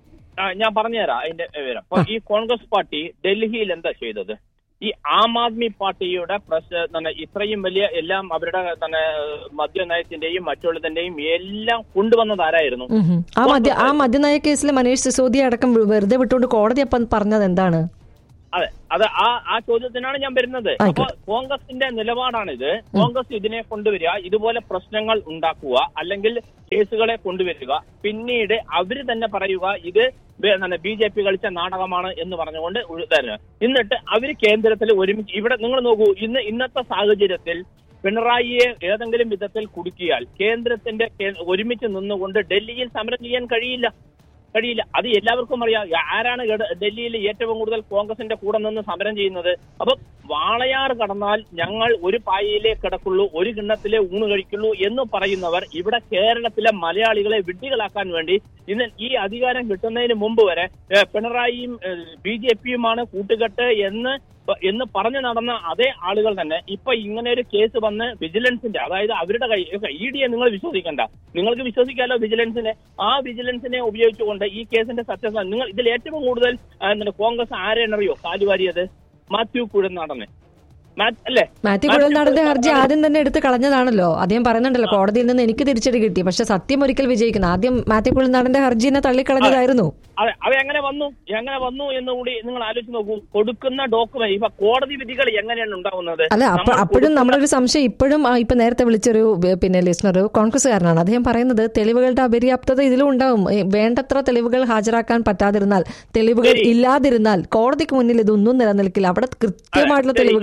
ഞാൻ പറഞ്ഞുതരാം അതിന്റെ വിവരം. അപ്പൊ ഈ കോൺഗ്രസ് പാർട്ടി ഡൽഹിയിൽ എന്താ ചെയ്തത്? ഈ ആം ആദ്മി പാർട്ടിയുടെ പ്രശ്ന ഇത്രയും വലിയ എല്ലാം അവരുടെ തന്നെ മദ്യനയത്തിന്റെയും മറ്റുള്ളതിന്റെയും എല്ലാം കൊണ്ടുവന്നത് ആരായിരുന്നു? ആ മദ്യ ആ മദ്യനയ കേസിൽ മനീഷ് സിസോദിയ അടക്കം വെറുതെ വിട്ടുകൊണ്ട് കോടതി അപ്പം പറഞ്ഞത് എന്താണ്? അതെ, അത് ആ ആ ചോദ്യത്തിനാണ് ഞാൻ വരുന്നത്. അപ്പൊ കോൺഗ്രസിന്റെ നിലപാടാണിത്. കോൺഗ്രസ് ഇതിനെ കൊണ്ടുവരിക, ഇതുപോലെ പ്രശ്നങ്ങൾ ഉണ്ടാക്കുക, അല്ലെങ്കിൽ കേസുകളെ കൊണ്ടുവരിക, പിന്നീട് അവര് തന്നെ പറയുക ഇത് ബി ജെ പി കളിച്ച നാടകമാണ് എന്ന് പറഞ്ഞുകൊണ്ട് തരുക. എന്നിട്ട് അവര് കേന്ദ്രത്തിൽ ഒരുമിച്ച് ഇവിടെ നിങ്ങൾ നോക്കൂ, ഇന്ന് ഇന്നത്തെ സാഹചര്യത്തിൽ പിണറായിയെ ഏതെങ്കിലും വിധത്തിൽ കുടുക്കിയാൽ കേന്ദ്രത്തിന്റെ ഒരുമിച്ച് നിന്നുകൊണ്ട് ഡൽഹിയിൽ സമരം ചെയ്യാൻ കഴിയില്ല കഴിയില്ല അത് എല്ലാവർക്കും അറിയാം. ആരാണ് ഡൽഹിയിൽ ഏറ്റവും കൂടുതൽ കോൺഗ്രസിന്റെ കൂടെ നിന്ന് സമരം ചെയ്യുന്നത്? അപ്പൊ വാളയാർ കടന്നാൽ ഞങ്ങൾ ഒരു പായയിലേ കിടക്കുള്ളൂ, ഒരു കിണ്ണത്തിലെ ഊണ് കഴിക്കുള്ളൂ എന്ന് പറയുന്നവർ ഇവിടെ കേരളത്തിലെ മലയാളികളെ വിഡ്ഢികളാക്കാൻ വേണ്ടി ഇന്ന് ഈ അധികാരം കിട്ടുന്നതിന് മുമ്പ് വരെ പിണറായിയും ബി ജെ പിയുമാണ് കൂട്ടുകെട്ട് എന്ന് എന്ന് പറഞ്ഞു നടന്ന അതേ ആളുകൾ തന്നെ ഇപ്പൊ ഇങ്ങനെ ഒരു കേസ് വന്ന് വിജിലൻസിന്റെ, അതായത് അവരുടെ കൈ ഇ ഡിയെ നിങ്ങൾ വിശ്വസിക്കണ്ട, നിങ്ങൾക്ക് വിശ്വസിക്കാമല്ലോ വിജിലൻസിനെ. ആ വിജിലൻസിനെ ഉപയോഗിച്ചുകൊണ്ട് ഈ കേസിന്റെ സത്യസന്ധത നിങ്ങൾ ഇതിൽ ഏറ്റവും കൂടുതൽ കോൺഗ്രസ് ആരെന്നറിയോ കാലുവാരിയത്? മാത്യു കുഴൽനാടനെ അല്ലേ? മാത്യു കുഴൽനാടന്റെ ഹർജി ആദ്യം തന്നെ എടുത്ത് കളഞ്ഞതാണല്ലോ. അദ്ദേഹം പറയുന്നുണ്ടല്ലോ കോടതിയിൽ നിന്ന് എനിക്ക് തിരിച്ചടി കിട്ടി, പക്ഷെ സത്യം ഒരിക്കൽ വിജയിക്കുന്നു. ആദ്യം മാത്യു കുഴൽനാടന്റെ ഹർജിനെ തള്ളിക്കളഞ്ഞതായിരുന്നു. അതെ, അവ എങ്ങനെ വന്നു എങ്ങനെ വന്നു എന്നുകൂടി നിങ്ങൾ ആലോചിച്ച് നോക്കൂ. കൊടുക്കുന്ന ഡോക്യുമെന്റ് ഇപ്പൊ കോടതി വിധികൾ എങ്ങനെയാണ് ഉണ്ടാവുന്നത്? അല്ല, അപ്പോഴും നമ്മുടെ ഒരു സംശയം ഇപ്പോഴും ഇപ്പൊ നേരത്തെ വിളിച്ചൊരു പിന്നെ ലിസ്ണർ കോൺഗ്രസ്സുകാരനാണ്. അദ്ദേഹം പറയുന്നത് തെളിവുകളുടെ അപര്യാപ്തത ഇതിലും ഉണ്ടാവും. വേണ്ടത്ര തെളിവുകൾ ഹാജരാക്കാൻ പറ്റാതിരുന്നാൽ, തെളിവുകൾ ഇല്ലാതിരുന്നാൽ കോടതിക്ക് മുന്നിൽ ഇതൊന്നും നിലനിൽക്കില്ല. അവിടെ കൃത്യമായിട്ടുള്ള തെളിവുകൾ വേണം.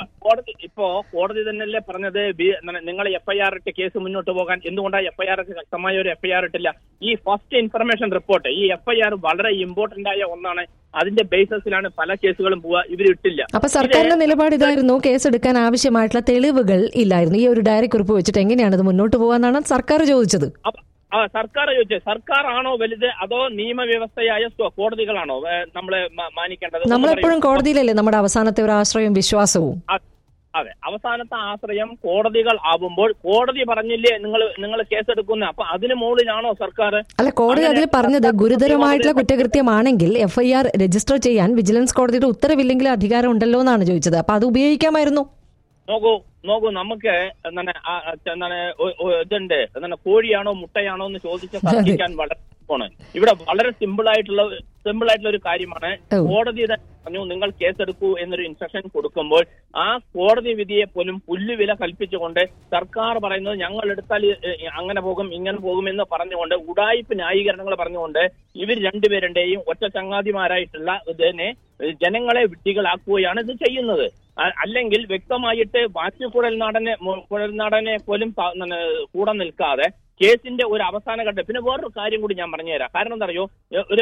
കോടതി ഇപ്പോ കോടതി തന്നെയല്ലേ പറഞ്ഞത് നിങ്ങൾ എഫ് ഐ ആർ ഇട്ട് കേസ് മുന്നോട്ട് പോകാൻ. എന്തുകൊണ്ടാണ് എഫ് ഐ ആർ ശക്തമായ ഒരു എഫ് ഐ ആർ ഇട്ടില്ല? ഈ ഫസ്റ്റ് ഇൻഫർമേഷൻ റിപ്പോർട്ട്, ഈ എഫ് ഐ ആർ വളരെ ഇമ്പോർട്ടന്റ് ആയ ഒന്നാണ്. അതിന്റെ ബേസിസിലാണ് പല കേസുകളും പോവുക. ഇവർ ഇട്ടില്ല. അപ്പൊ സർക്കാരിന്റെ നിലപാട് ഇതായിരുന്നു, കേസെടുക്കാൻ ആവശ്യമായിട്ടുള്ള തെളിവുകൾ ഇല്ലായിരുന്നു. ഈ ഒരു ഡയറി കുറിപ്പ് വെച്ചിട്ട് എങ്ങനെയാണ് ഇത് മുന്നോട്ട് പോകാന്നാണ് സർക്കാർ ചോദിച്ചത്. ആ സർക്കാർ ചോദിച്ചത്, സർക്കാർ ആണോ വലുത് അതോ നിയമവ്യവസ്ഥയായ കോടതികളാണോ നമ്മള് മാനിക്കേണ്ടത്? നമ്മളെപ്പോഴും കോടതിയിലല്ലേ നമ്മുടെ അവസാനത്തെ ഒരു ആശ്രയവും വിശ്വാസവും. അതെ, അവസാനത്തെ ആശ്രയം കോടതികൾ ആവുമ്പോൾ കോടതി പറഞ്ഞില്ലേ നിങ്ങൾ നിങ്ങൾ കേസെടുക്കുന്ന, അപ്പൊ അതിന് മുകളിലാണോ സർക്കാർ? അല്ല, കോടതി അതിൽ പറഞ്ഞത് ഗുരുതരമായിട്ടുള്ള കുറ്റകൃത്യമാണെങ്കിൽ എഫ് ഐ ആർ രജിസ്റ്റർ ചെയ്യാൻ വിജിലൻസ് കോടതിയുടെ ഉത്തരവില്ലെങ്കിൽ അധികാരം ഉണ്ടല്ലോ എന്നാണ് ചോദിച്ചത്. അപ്പൊ അത് ഉപയോഗിക്കാമായിരുന്നു. നോക്കൂ നോക്കൂ നമുക്ക് എന്താണ് എന്താണ് ഇതുണ്ട് എന്താണ് കോഴിയാണോ മുട്ടയാണോ എന്ന് ചോദിച്ച തർക്കിക്കാൻ വളരെ ആണ്. ഇവിടെ വളരെ സിമ്പിൾ ആയിട്ടുള്ള സിമ്പിൾ ആയിട്ടുള്ള ഒരു കാര്യമാണ്. കോടതി തന്നെ പറഞ്ഞു നിങ്ങൾ കേസെടുക്കൂ എന്നൊരു ഇൻസ്ട്രക്ഷൻ കൊടുക്കുമ്പോൾ ആ കോടതി വിധിയെ പോലും പുല്ലുവില കൽപ്പിച്ചുകൊണ്ട് സർക്കാർ പറയുന്നത് ഞങ്ങൾ എടുത്താൽ അങ്ങനെ പോകും ഇങ്ങനെ പോകും എന്ന് പറഞ്ഞുകൊണ്ട് ഉഡായിപ്പ് ന്യായീകരണങ്ങൾ പറഞ്ഞുകൊണ്ട് ഇവർ രണ്ടുപേരുടെയും ഒറ്റ ചങ്ങാതിമാരായിട്ടുള്ള ഇതിനെ ജനങ്ങളെ വിഡ്ഢികളാക്കുകയാണ് ഇത് ചെയ്യുന്നത്. അല്ലെങ്കിൽ വ്യക്തമായിട്ട് ബാക്കി കുഴൽനാടനെ കുഴൽനാടനെ പോലും കൂടെ നിൽക്കാതെ കേസിന്റെ ഒരു അവസാന ഘട്ടം. പിന്നെ വേറൊരു കാര്യം കൂടി ഞാൻ പറഞ്ഞുതരാം. കാരണം എന്താ അറിയോ, ഒരു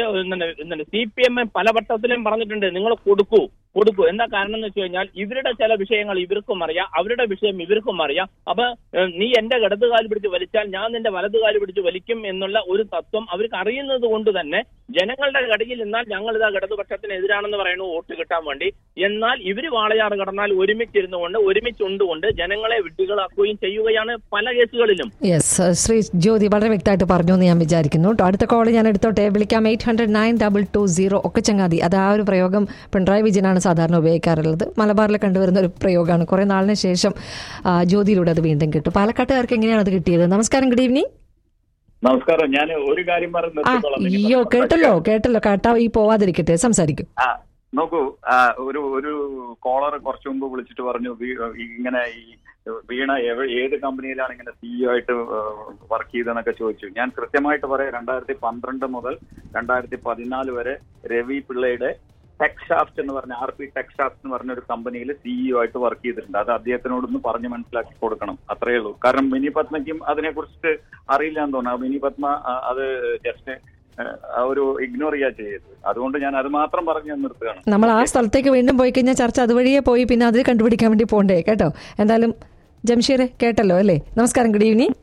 സി പി എം പല വട്ടത്തിലും പറഞ്ഞിട്ടുണ്ട് നിങ്ങൾ കൊടുക്കൂ കൊടുക്കൂ. എന്താ കാരണം എന്ന് വെച്ച് കഴിഞ്ഞാൽ ഇവരുടെ ചില വിഷയങ്ങൾ ഇവർക്കും അറിയാം, അവരുടെ വിഷയം ഇവർക്കും അറിയാം. അപ്പൊ നീ എന്റെ ഇടതുകാല് പിടിച്ച് വലിച്ചാൽ ഞാൻ നിന്റെ വലതുകാല് പിടിച്ച് വലിക്കും എന്നുള്ള ഒരു തത്വം അവർക്ക് അറിയുന്നത് കൊണ്ട് തന്നെ ജനങ്ങളുടെ കടയിൽ നിന്നാൽ ഞങ്ങൾ ഇതാ ഇടതുപക്ഷത്തിനെതിരാണെന്ന് പറയുന്നു വോട്ട് കിട്ടാൻ വേണ്ടി. എന്നാൽ ഇവര് വാളയാറ് കടന്നാൽ ഒരുമിച്ചിരുന്നുകൊണ്ട് ഒരുമിച്ചുണ്ടുകൊണ്ട് ജനങ്ങളെ വിഡ്ഢികളാക്കുകയും ചെയ്യുകയാണ് പല കേസുകളിലും. യെസ്, ശ്രീ ജ്യോതി വളരെ വ്യക്തമായിട്ട് പറഞ്ഞു എന്ന് ഞാൻ വിചാരിക്കുന്നു. അടുത്ത കോള് ഞാൻ എടുത്തോട്ടെ, വിളിക്കാം. Eight hundred nine double two zero ഒക്കെ ചങ്ങാതി. അത് ആ ഒരു പ്രയോഗം പിണറായി വിജയനാണ് സാധാരണ ഉപയോഗിക്കാറുള്ളത്. മലബാറിൽ കണ്ടുവരുന്ന ഒരു പ്രയോഗമാണ്. കുറെ നാളിന് ശേഷം ജ്യോതിയിലൂടെ അത് വീണ്ടും കിട്ടും. പാലക്കാട്ടുകാർക്ക് എങ്ങനെയാണ് അത് കിട്ടിയത്? നമസ്കാരം, ഗുഡ് ഈവനിങ്. നമസ്കാരം. ഞാൻ ഒരു കാര്യം പറഞ്ഞു. അയ്യോ, കേട്ടല്ലോ കേട്ടല്ലോ കേട്ടാ ഈ പോവാതിരിക്കട്ടെ, സംസാരിക്കും. നോക്കൂ, ഒരു ഒരു കോളർ കുറച്ചു മുമ്പ് വിളിച്ചിട്ട് പറഞ്ഞു ഇങ്ങനെ ഈ വീണ ഏത് കമ്പനിയിലാണ് ഇങ്ങനെ സിഇഒ ആയിട്ട് വർക്ക് ചെയ്തതെന്നൊക്കെ ചോദിച്ചു. ഞാൻ കൃത്യമായിട്ട് പറയാം, രണ്ടായിരത്തി പന്ത്രണ്ട് മുതൽ രണ്ടായിരത്തി പതിനാല് വരെ രവി പിള്ളയുടെ ടെക്ഷാഫ്റ്റ് എന്ന് പറഞ്ഞ ആർ പി ടെക്ഷാഫ്റ്റ് എന്ന് പറഞ്ഞ ഒരു കമ്പനിയിൽ സിഇഒ ആയിട്ട് വർക്ക് ചെയ്തിട്ടുണ്ട്. അത് അദ്ദേഹത്തിനോടൊന്ന് പറഞ്ഞ് മനസ്സിലാക്കി കൊടുക്കണം, അത്രയേ ഉള്ളൂ. കാരണം മിനി പത്മയ്ക്കും അതിനെ കുറിച്ച് അറിയില്ല എന്ന് തോന്നുന്നു. മിനി പത്മ അത് ജസ്റ്റ് ഒരു ഇഗ്നോർ ചെയ്യാ ചെയ്തത്. അതുകൊണ്ട് ഞാൻ അത് മാത്രം പറഞ്ഞു നിർത്തുകയാണ്. നമ്മൾ ആ സ്ഥലത്തേക്ക് വീണ്ടും പോയി കഴിഞ്ഞാൽ ചർച്ച അതുവഴിയെ പോയി പിന്നെ അതിൽ കണ്ടുപിടിക്കാൻ വേണ്ടി പോണ്ടേ കേട്ടോ. എന്തായാലും ജംഷീറെ കേട്ടല്ലോ അല്ലേ? നമസ്കാരം, good evening.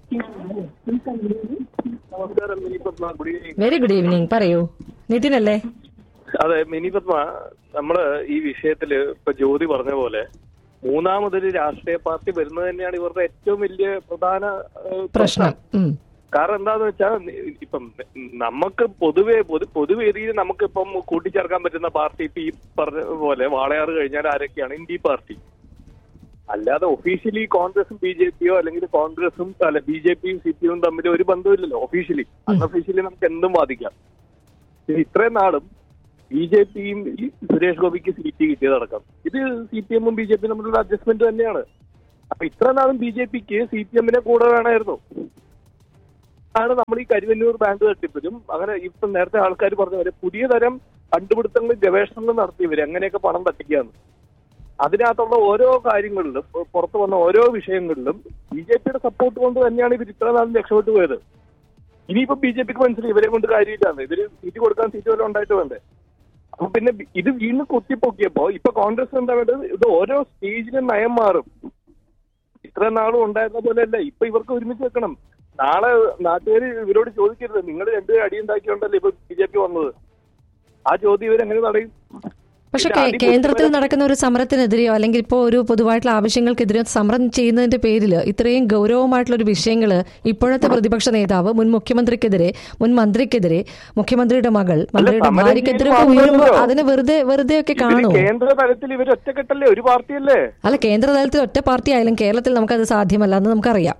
Very good evening. പറയൂ, നിതിനല്ലേ? അതെ, മിനി പത്മ, നമ്മള് ഈ വിഷയത്തില് ഇപ്പൊ ജ്യോതി പറഞ്ഞ പോലെ മൂന്നാമതൊരു രാഷ്ട്രീയ പാർട്ടി വരുന്നത് തന്നെയാണ് ഇവരുടെ ഏറ്റവും വലിയ പ്രധാന പ്രശ്നം. കാരണം എന്താന്ന് വെച്ചാൽ ഇപ്പം നമുക്ക് പൊതുവെ പൊതുവേദിയിൽ നമുക്കിപ്പം കൂട്ടിച്ചേർക്കാൻ പറ്റുന്ന പാർട്ടി ഇപ്പൊ ഈ പറഞ്ഞ പോലെ വാളയാറ് കഴിഞ്ഞാൽ ആരൊക്കെയാണ്? India party. അല്ലാതെ ഒഫീഷ്യലി കോൺഗ്രസും ബി ജെ പിയോ അല്ലെങ്കിൽ കോൺഗ്രസും അല്ല ബി ജെ പിയും സി പി എം തമ്മിൽ ഒരു ബന്ധമില്ലല്ലോ ഒഫീഷ്യലി. അൺഒഫീഷ്യലി നമുക്ക് എന്തും വാദിക്കാം. ഇത്രയും നാളും ബി ജെ പിയും സുരേഷ് ഗോപിക്ക് സീറ്റ് കിട്ടിയതടക്കം ഇത് സി പി എമ്മും ബി ജെ പിയും തമ്മിലുള്ള അഡ്ജസ്റ്റ്മെന്റ് തന്നെയാണ്. അപ്പൊ ഇത്ര നാളും ബി ജെ പിക്ക് സി പി എമ്മിനെ കൂടെ വേണമായിരുന്നു. ആണ് നമ്മൾ ഈ കരുവന്നൂർ ബാങ്ക് തട്ടിപ്പിലും അങ്ങനെ ഇപ്പൊ നേരത്തെ ആൾക്കാർ പറഞ്ഞ പോലെ പുതിയ തരം കണ്ടുപിടുത്തങ്ങളും ഗവേഷണങ്ങളും നടത്തിയവര് എങ്ങനെയൊക്കെ പണം തട്ടിക്കാന്ന്. അതിനകത്തുള്ള ഓരോ കാര്യങ്ങളിലും പുറത്തു വന്ന ഓരോ വിഷയങ്ങളിലും ബി ജെ പിയുടെ സപ്പോർട്ട് കൊണ്ട് തന്നെയാണ് ഇവർ ഇത്ര നാളും രക്ഷപ്പെട്ടു പോയത്. ഇനിയിപ്പോ ബി ജെ പിക്ക് മനസ്സിലായി ഇവരെ കൊണ്ട് കാര്യമില്ലാന്ന്. ഇവര് സീറ്റ് കൊടുക്കാൻ സീറ്റ് വരെ ഉണ്ടായിട്ട് വേണ്ടേ. അപ്പൊ പിന്നെ ഇത് വീണ്ടും കുത്തിപ്പൊക്കിയപ്പോ ഇപ്പൊ കോൺഗ്രസ് എന്താ വേണ്ടത്? ഇത് ഓരോ സ്റ്റേജിലും നയം മാറും. ഇത്ര നാളും ഉണ്ടായിരുന്ന പോലെയല്ല. ഇപ്പൊ ഇവർക്ക് ഒരുമിച്ച് വെക്കണം. നാളെ നാട്ടുകാർ ഇവരോട് ചോദിക്കരുത് നിങ്ങൾ രണ്ടുപേരും അടിയുണ്ടാക്കിയോണ്ടല്ലേ ഇപ്പൊ ബി ജെ പി വന്നത്. ആ ചോദ്യം ഇവരെങ്ങനെ തടയും? പക്ഷെ കേന്ദ്രത്തിൽ നടക്കുന്ന ഒരു സമരത്തിനെതിരെയോ അല്ലെങ്കിൽ ഇപ്പോൾ ഒരു പൊതുവായിട്ടുള്ള ആവശ്യങ്ങൾക്കെതിരെയോ സമരം ചെയ്യുന്നതിന്റെ പേരിൽ ഇത്രയും ഗൗരവമായിട്ടുള്ള ഒരു വിഷയങ്ങൾ ഇപ്പോഴത്തെ പ്രതിപക്ഷ നേതാവ് മുൻ മുഖ്യമന്ത്രിക്കെതിരെ മുൻ മന്ത്രിക്കെതിരെ മുഖ്യമന്ത്രിയുടെ മകൾ മന്ത്രിയുടെ ഭാര്യക്കെതിരെ ഉയരുമ്പോൾ അതിന് വെറുതെ വെറുതെ ഒക്കെ കാണുമോ? കേന്ദ്ര തലത്തിൽ ഇവർ ഒറ്റക്കെട്ടല്ലേ, ഒരു പാർട്ടിയല്ലേ? അല്ല, കേന്ദ്ര തലത്തിൽ ഒറ്റ പാർട്ടി ആയാലും കേരളത്തിൽ നമുക്കത് സാധ്യമല്ല എന്ന് നമുക്കറിയാം.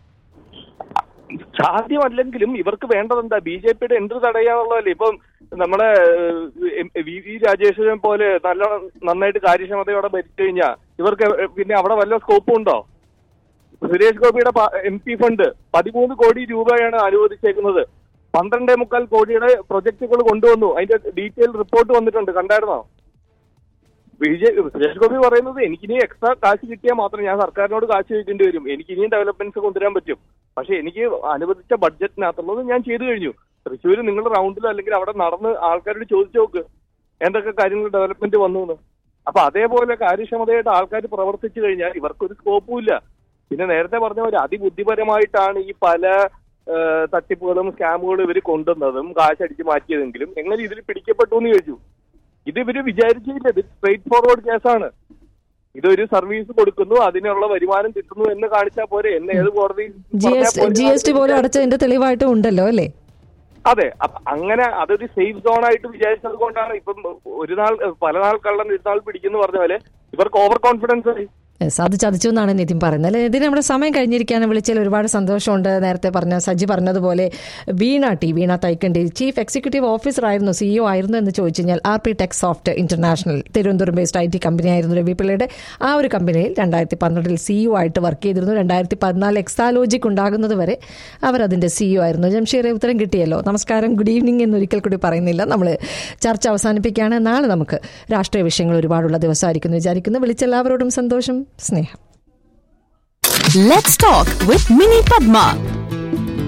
സാധ്യമല്ലെങ്കിലും ഇവർക്ക് വേണ്ടത് എന്താ? ബി ജെ പിയുടെ എൻട്രി തടയാന്നുള്ളതല്ലേ. ഇപ്പം നമ്മളെ വി വി രാജേഷിനെ പോലെ നല്ല നന്നായിട്ട് കാര്യക്ഷമതയോടെ ഭരിച്ചു കഴിഞ്ഞാൽ ഇവർക്ക് പിന്നെ അവിടെ വല്ല സ്കോപ്പും ഉണ്ടോ? സുരേഷ് ഗോപിയുടെ എം പി ഫണ്ട് പതിമൂന്ന് കോടി രൂപയാണ് അനുവദിച്ചേക്കുന്നത്. പന്ത്രണ്ടേ മുക്കാൽ കോടിയുടെ പ്രൊജക്ടുകൾ കൊണ്ടുവന്നു. അതിന്റെ ഡീറ്റെയിൽ റിപ്പോർട്ട് വന്നിട്ടുണ്ട്, കണ്ടായിരുന്നോ? വിജയ് സുരേഷ് ഗോപി പറയുന്നത് എനിക്കിനി എക്സ്ട്രാ കാശ് കിട്ടിയാൽ മാത്രം ഞാൻ സർക്കാരിനോട് കാശ് ചോദിക്കേണ്ടി വരും, എനിക്ക് ഇനിയും ഡെവലപ്മെന്റ്സ് കൊണ്ടുവരാൻ പറ്റും. പക്ഷെ എനിക്ക് അനുവദിച്ച ബഡ്ജറ്റിനകത്തുള്ളത് ഞാൻ ചെയ്തു കഴിഞ്ഞു. തൃശ്ശൂർ നിങ്ങൾ റൗണ്ടിലോ അല്ലെങ്കിൽ അവിടെ നടന്ന് ആൾക്കാരോട് ചോദിച്ചു നോക്ക് എന്തൊക്കെ കാര്യങ്ങൾ ഡെവലപ്മെന്റ് വന്നു എന്ന്. അപ്പൊ അതേപോലെ കാര്യക്ഷമതയായിട്ട് ആൾക്കാർ പ്രവർത്തിച്ചു കഴിഞ്ഞാൽ ഇവർക്കൊരു സ്കോപ്പും ഇല്ല. പിന്നെ നേരത്തെ പറഞ്ഞ പോലെ അതിബുദ്ധിപരമായിട്ടാണ് ഈ പല തട്ടിപ്പുകളും സ്കാമുകളും ഇവർ കൊണ്ടുവന്നതും കാശടിച്ച് മാറ്റിയതെങ്കിലും എങ്ങനെ ഇതിൽ പിടിക്കപ്പെട്ടു എന്ന് ചോദിച്ചു. ഇത് ഇവര് വിചാരിച്ചില്ല, ഇത് സ്ട്രെയിറ്റ് ഫോർവേഡ് കേസാണ്. ഇതൊരു സർവീസ് കൊടുക്കുന്നു, അതിനുള്ള വരുമാനം കിട്ടുന്നു എന്ന് കാണിച്ചാൽ പോരെ, എന്ന് ഏത് കോടതി ജി എസ് ടി പോലും അടച്ചതിന്റെ തെളിവായിട്ടും ഉണ്ടല്ലോ അല്ലേ? അതെ. അപ്പൊ അങ്ങനെ അതൊരു സേഫ് സോൺ ആയിട്ട് വിചാരിച്ചത് കൊണ്ടാണ് ഇപ്പം ഒരു നാൾ പല നാൾ കള്ളൻ ഒരു നാൾ പിടിക്കുന്നു പറഞ്ഞ പോലെ ഇവർക്ക് ഓവർ കോൺഫിഡൻസ് ആയി. അത് ചതിച്ചു എന്നാണ് നിതിൻ പറയുന്നത് അല്ലെ? ഇതിന് നമ്മുടെ സമയം കഴിഞ്ഞിരിക്കാനും വിളിച്ചാൽ ഒരുപാട് സന്തോഷമുണ്ട്. നേരത്തെ പറഞ്ഞ സജി പറഞ്ഞതുപോലെ വീണ ടി വീണ തൈക്കണ്ടി ചീഫ് എക്സിക്യൂട്ടീവ് ഓഫീസർ ആയിരുന്നു, സിഇഒ ആയിരുന്നു എന്ന് ചോദിച്ചു കഴിഞ്ഞാൽ R P tech soft international Thiruvananthapuram based I T company ആയിരുന്നു രവി പിള്ളയുടെ. ആ ഒരു കമ്പനിയിൽ രണ്ടായിരത്തി പന്ത്രണ്ടിൽ സിഇഒ ആയിട്ട് വർക്ക് ചെയ്തിരുന്നു. രണ്ടായിരത്തി പതിനാല് എക്സാലോജിക് ഉണ്ടാകുന്നത് വരെ അവർ അതിന്റെ സിഇഒ ആയിരുന്നു. ജംഷീറെ ഉത്തരം കിട്ടിയല്ലോ. നമസ്കാരം, ഗുഡ് ഈവനിങ് എന്നൊരിക്കൽ കൂടി പറയുന്നില്ല. നമ്മൾ ചർച്ച അവസാനിപ്പിക്കുകയാണ്. നാളെ നമുക്ക് രാഷ്ട്രീയ വിഷയങ്ങൾ ഒരുപാടുള്ള ദിവസമായിരിക്കുന്നു വിചാരിക്കുന്നു. വിളിച്ചെല്ലാവരോടും സന്തോഷം, സ്നേഹം. Let's talk with Mini Padma.